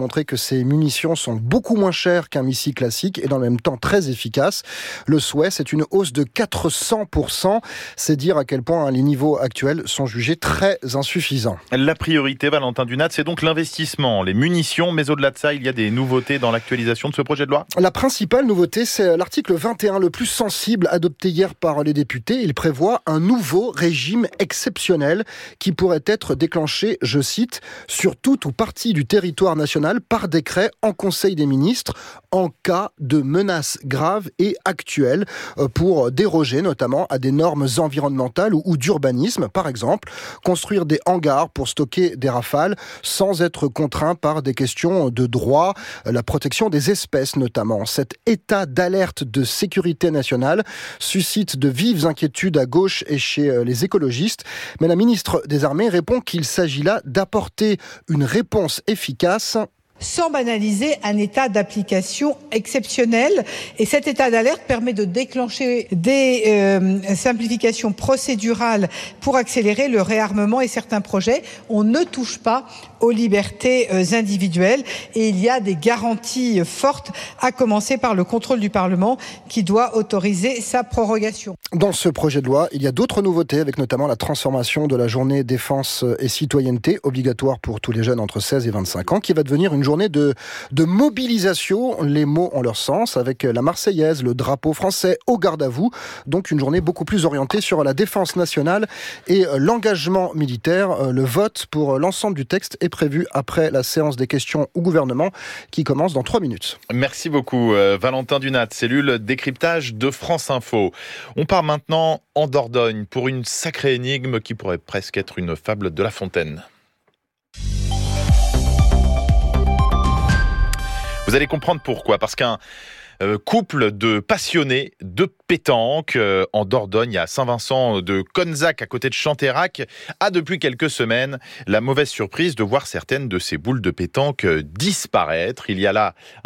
démontré que ces munitions sont beaucoup moins chères qu'un missile classique et dans le même temps très efficaces. Le souhait, c'est une hausse de quatre cents pour cent. C'est dire à quel point les niveaux actuels sont jugés très insuffisants. La priorité, Valentin Dunat, c'est donc l'investissement, les munitions, mais au-delà de ça, il y a des nouveautés dans l'actualisation de ce projet de loi. La principale nouveauté, c'est l'article vingt et un, le plus sensible, adopté hier par les députés. Il prévoit un nouveau régime exceptionnel qui pourrait être déclenché, je cite, sur toute ou partie du territoire national par décret en Conseil des ministres en cas de menaces graves et actuelles pour déroger notamment à des normes environnementales ou d'urbanisme. Par exemple, construire des hangars pour stocker des rafales sans être contraint par des questions de droit, la protection des espèces notamment. Cet état d'alerte de sécurité nationale suscite de vives inquiétudes à gauche et chez les écologistes. Mais la ministre des Armées répond qu'il s'agit là d'apporter une réponse efficace sans banaliser un état d'application exceptionnel. Et cet état d'alerte permet de déclencher des euh, simplifications procédurales pour accélérer le réarmement et certains projets. On ne touche pas aux libertés euh, individuelles et il y a des garanties fortes, à commencer par le contrôle du Parlement qui doit autoriser sa prorogation. Dans ce projet de loi, il y a d'autres nouveautés avec notamment la transformation de la journée défense et citoyenneté obligatoire pour tous les jeunes entre seize et vingt-cinq ans qui va devenir une journée de, de mobilisation, les mots ont leur sens, avec la Marseillaise, le drapeau français au garde à vous, donc une journée beaucoup plus orientée sur la défense nationale et l'engagement militaire. Le vote pour l'ensemble du texte est prévu après la séance des questions au gouvernement qui commence dans trois minutes. Merci beaucoup euh, Valentin Dunat, cellule décryptage de France Info. On part maintenant en Dordogne pour une sacrée énigme qui pourrait presque être une fable de La Fontaine. Vous allez comprendre pourquoi. Parce qu'un euh, couple de passionnés de pétanque euh, en Dordogne, à Saint-Vincent de Conzac, à côté de Chanteyrac, a depuis quelques semaines la mauvaise surprise de voir certaines de ces boules de pétanque disparaître. Il y a là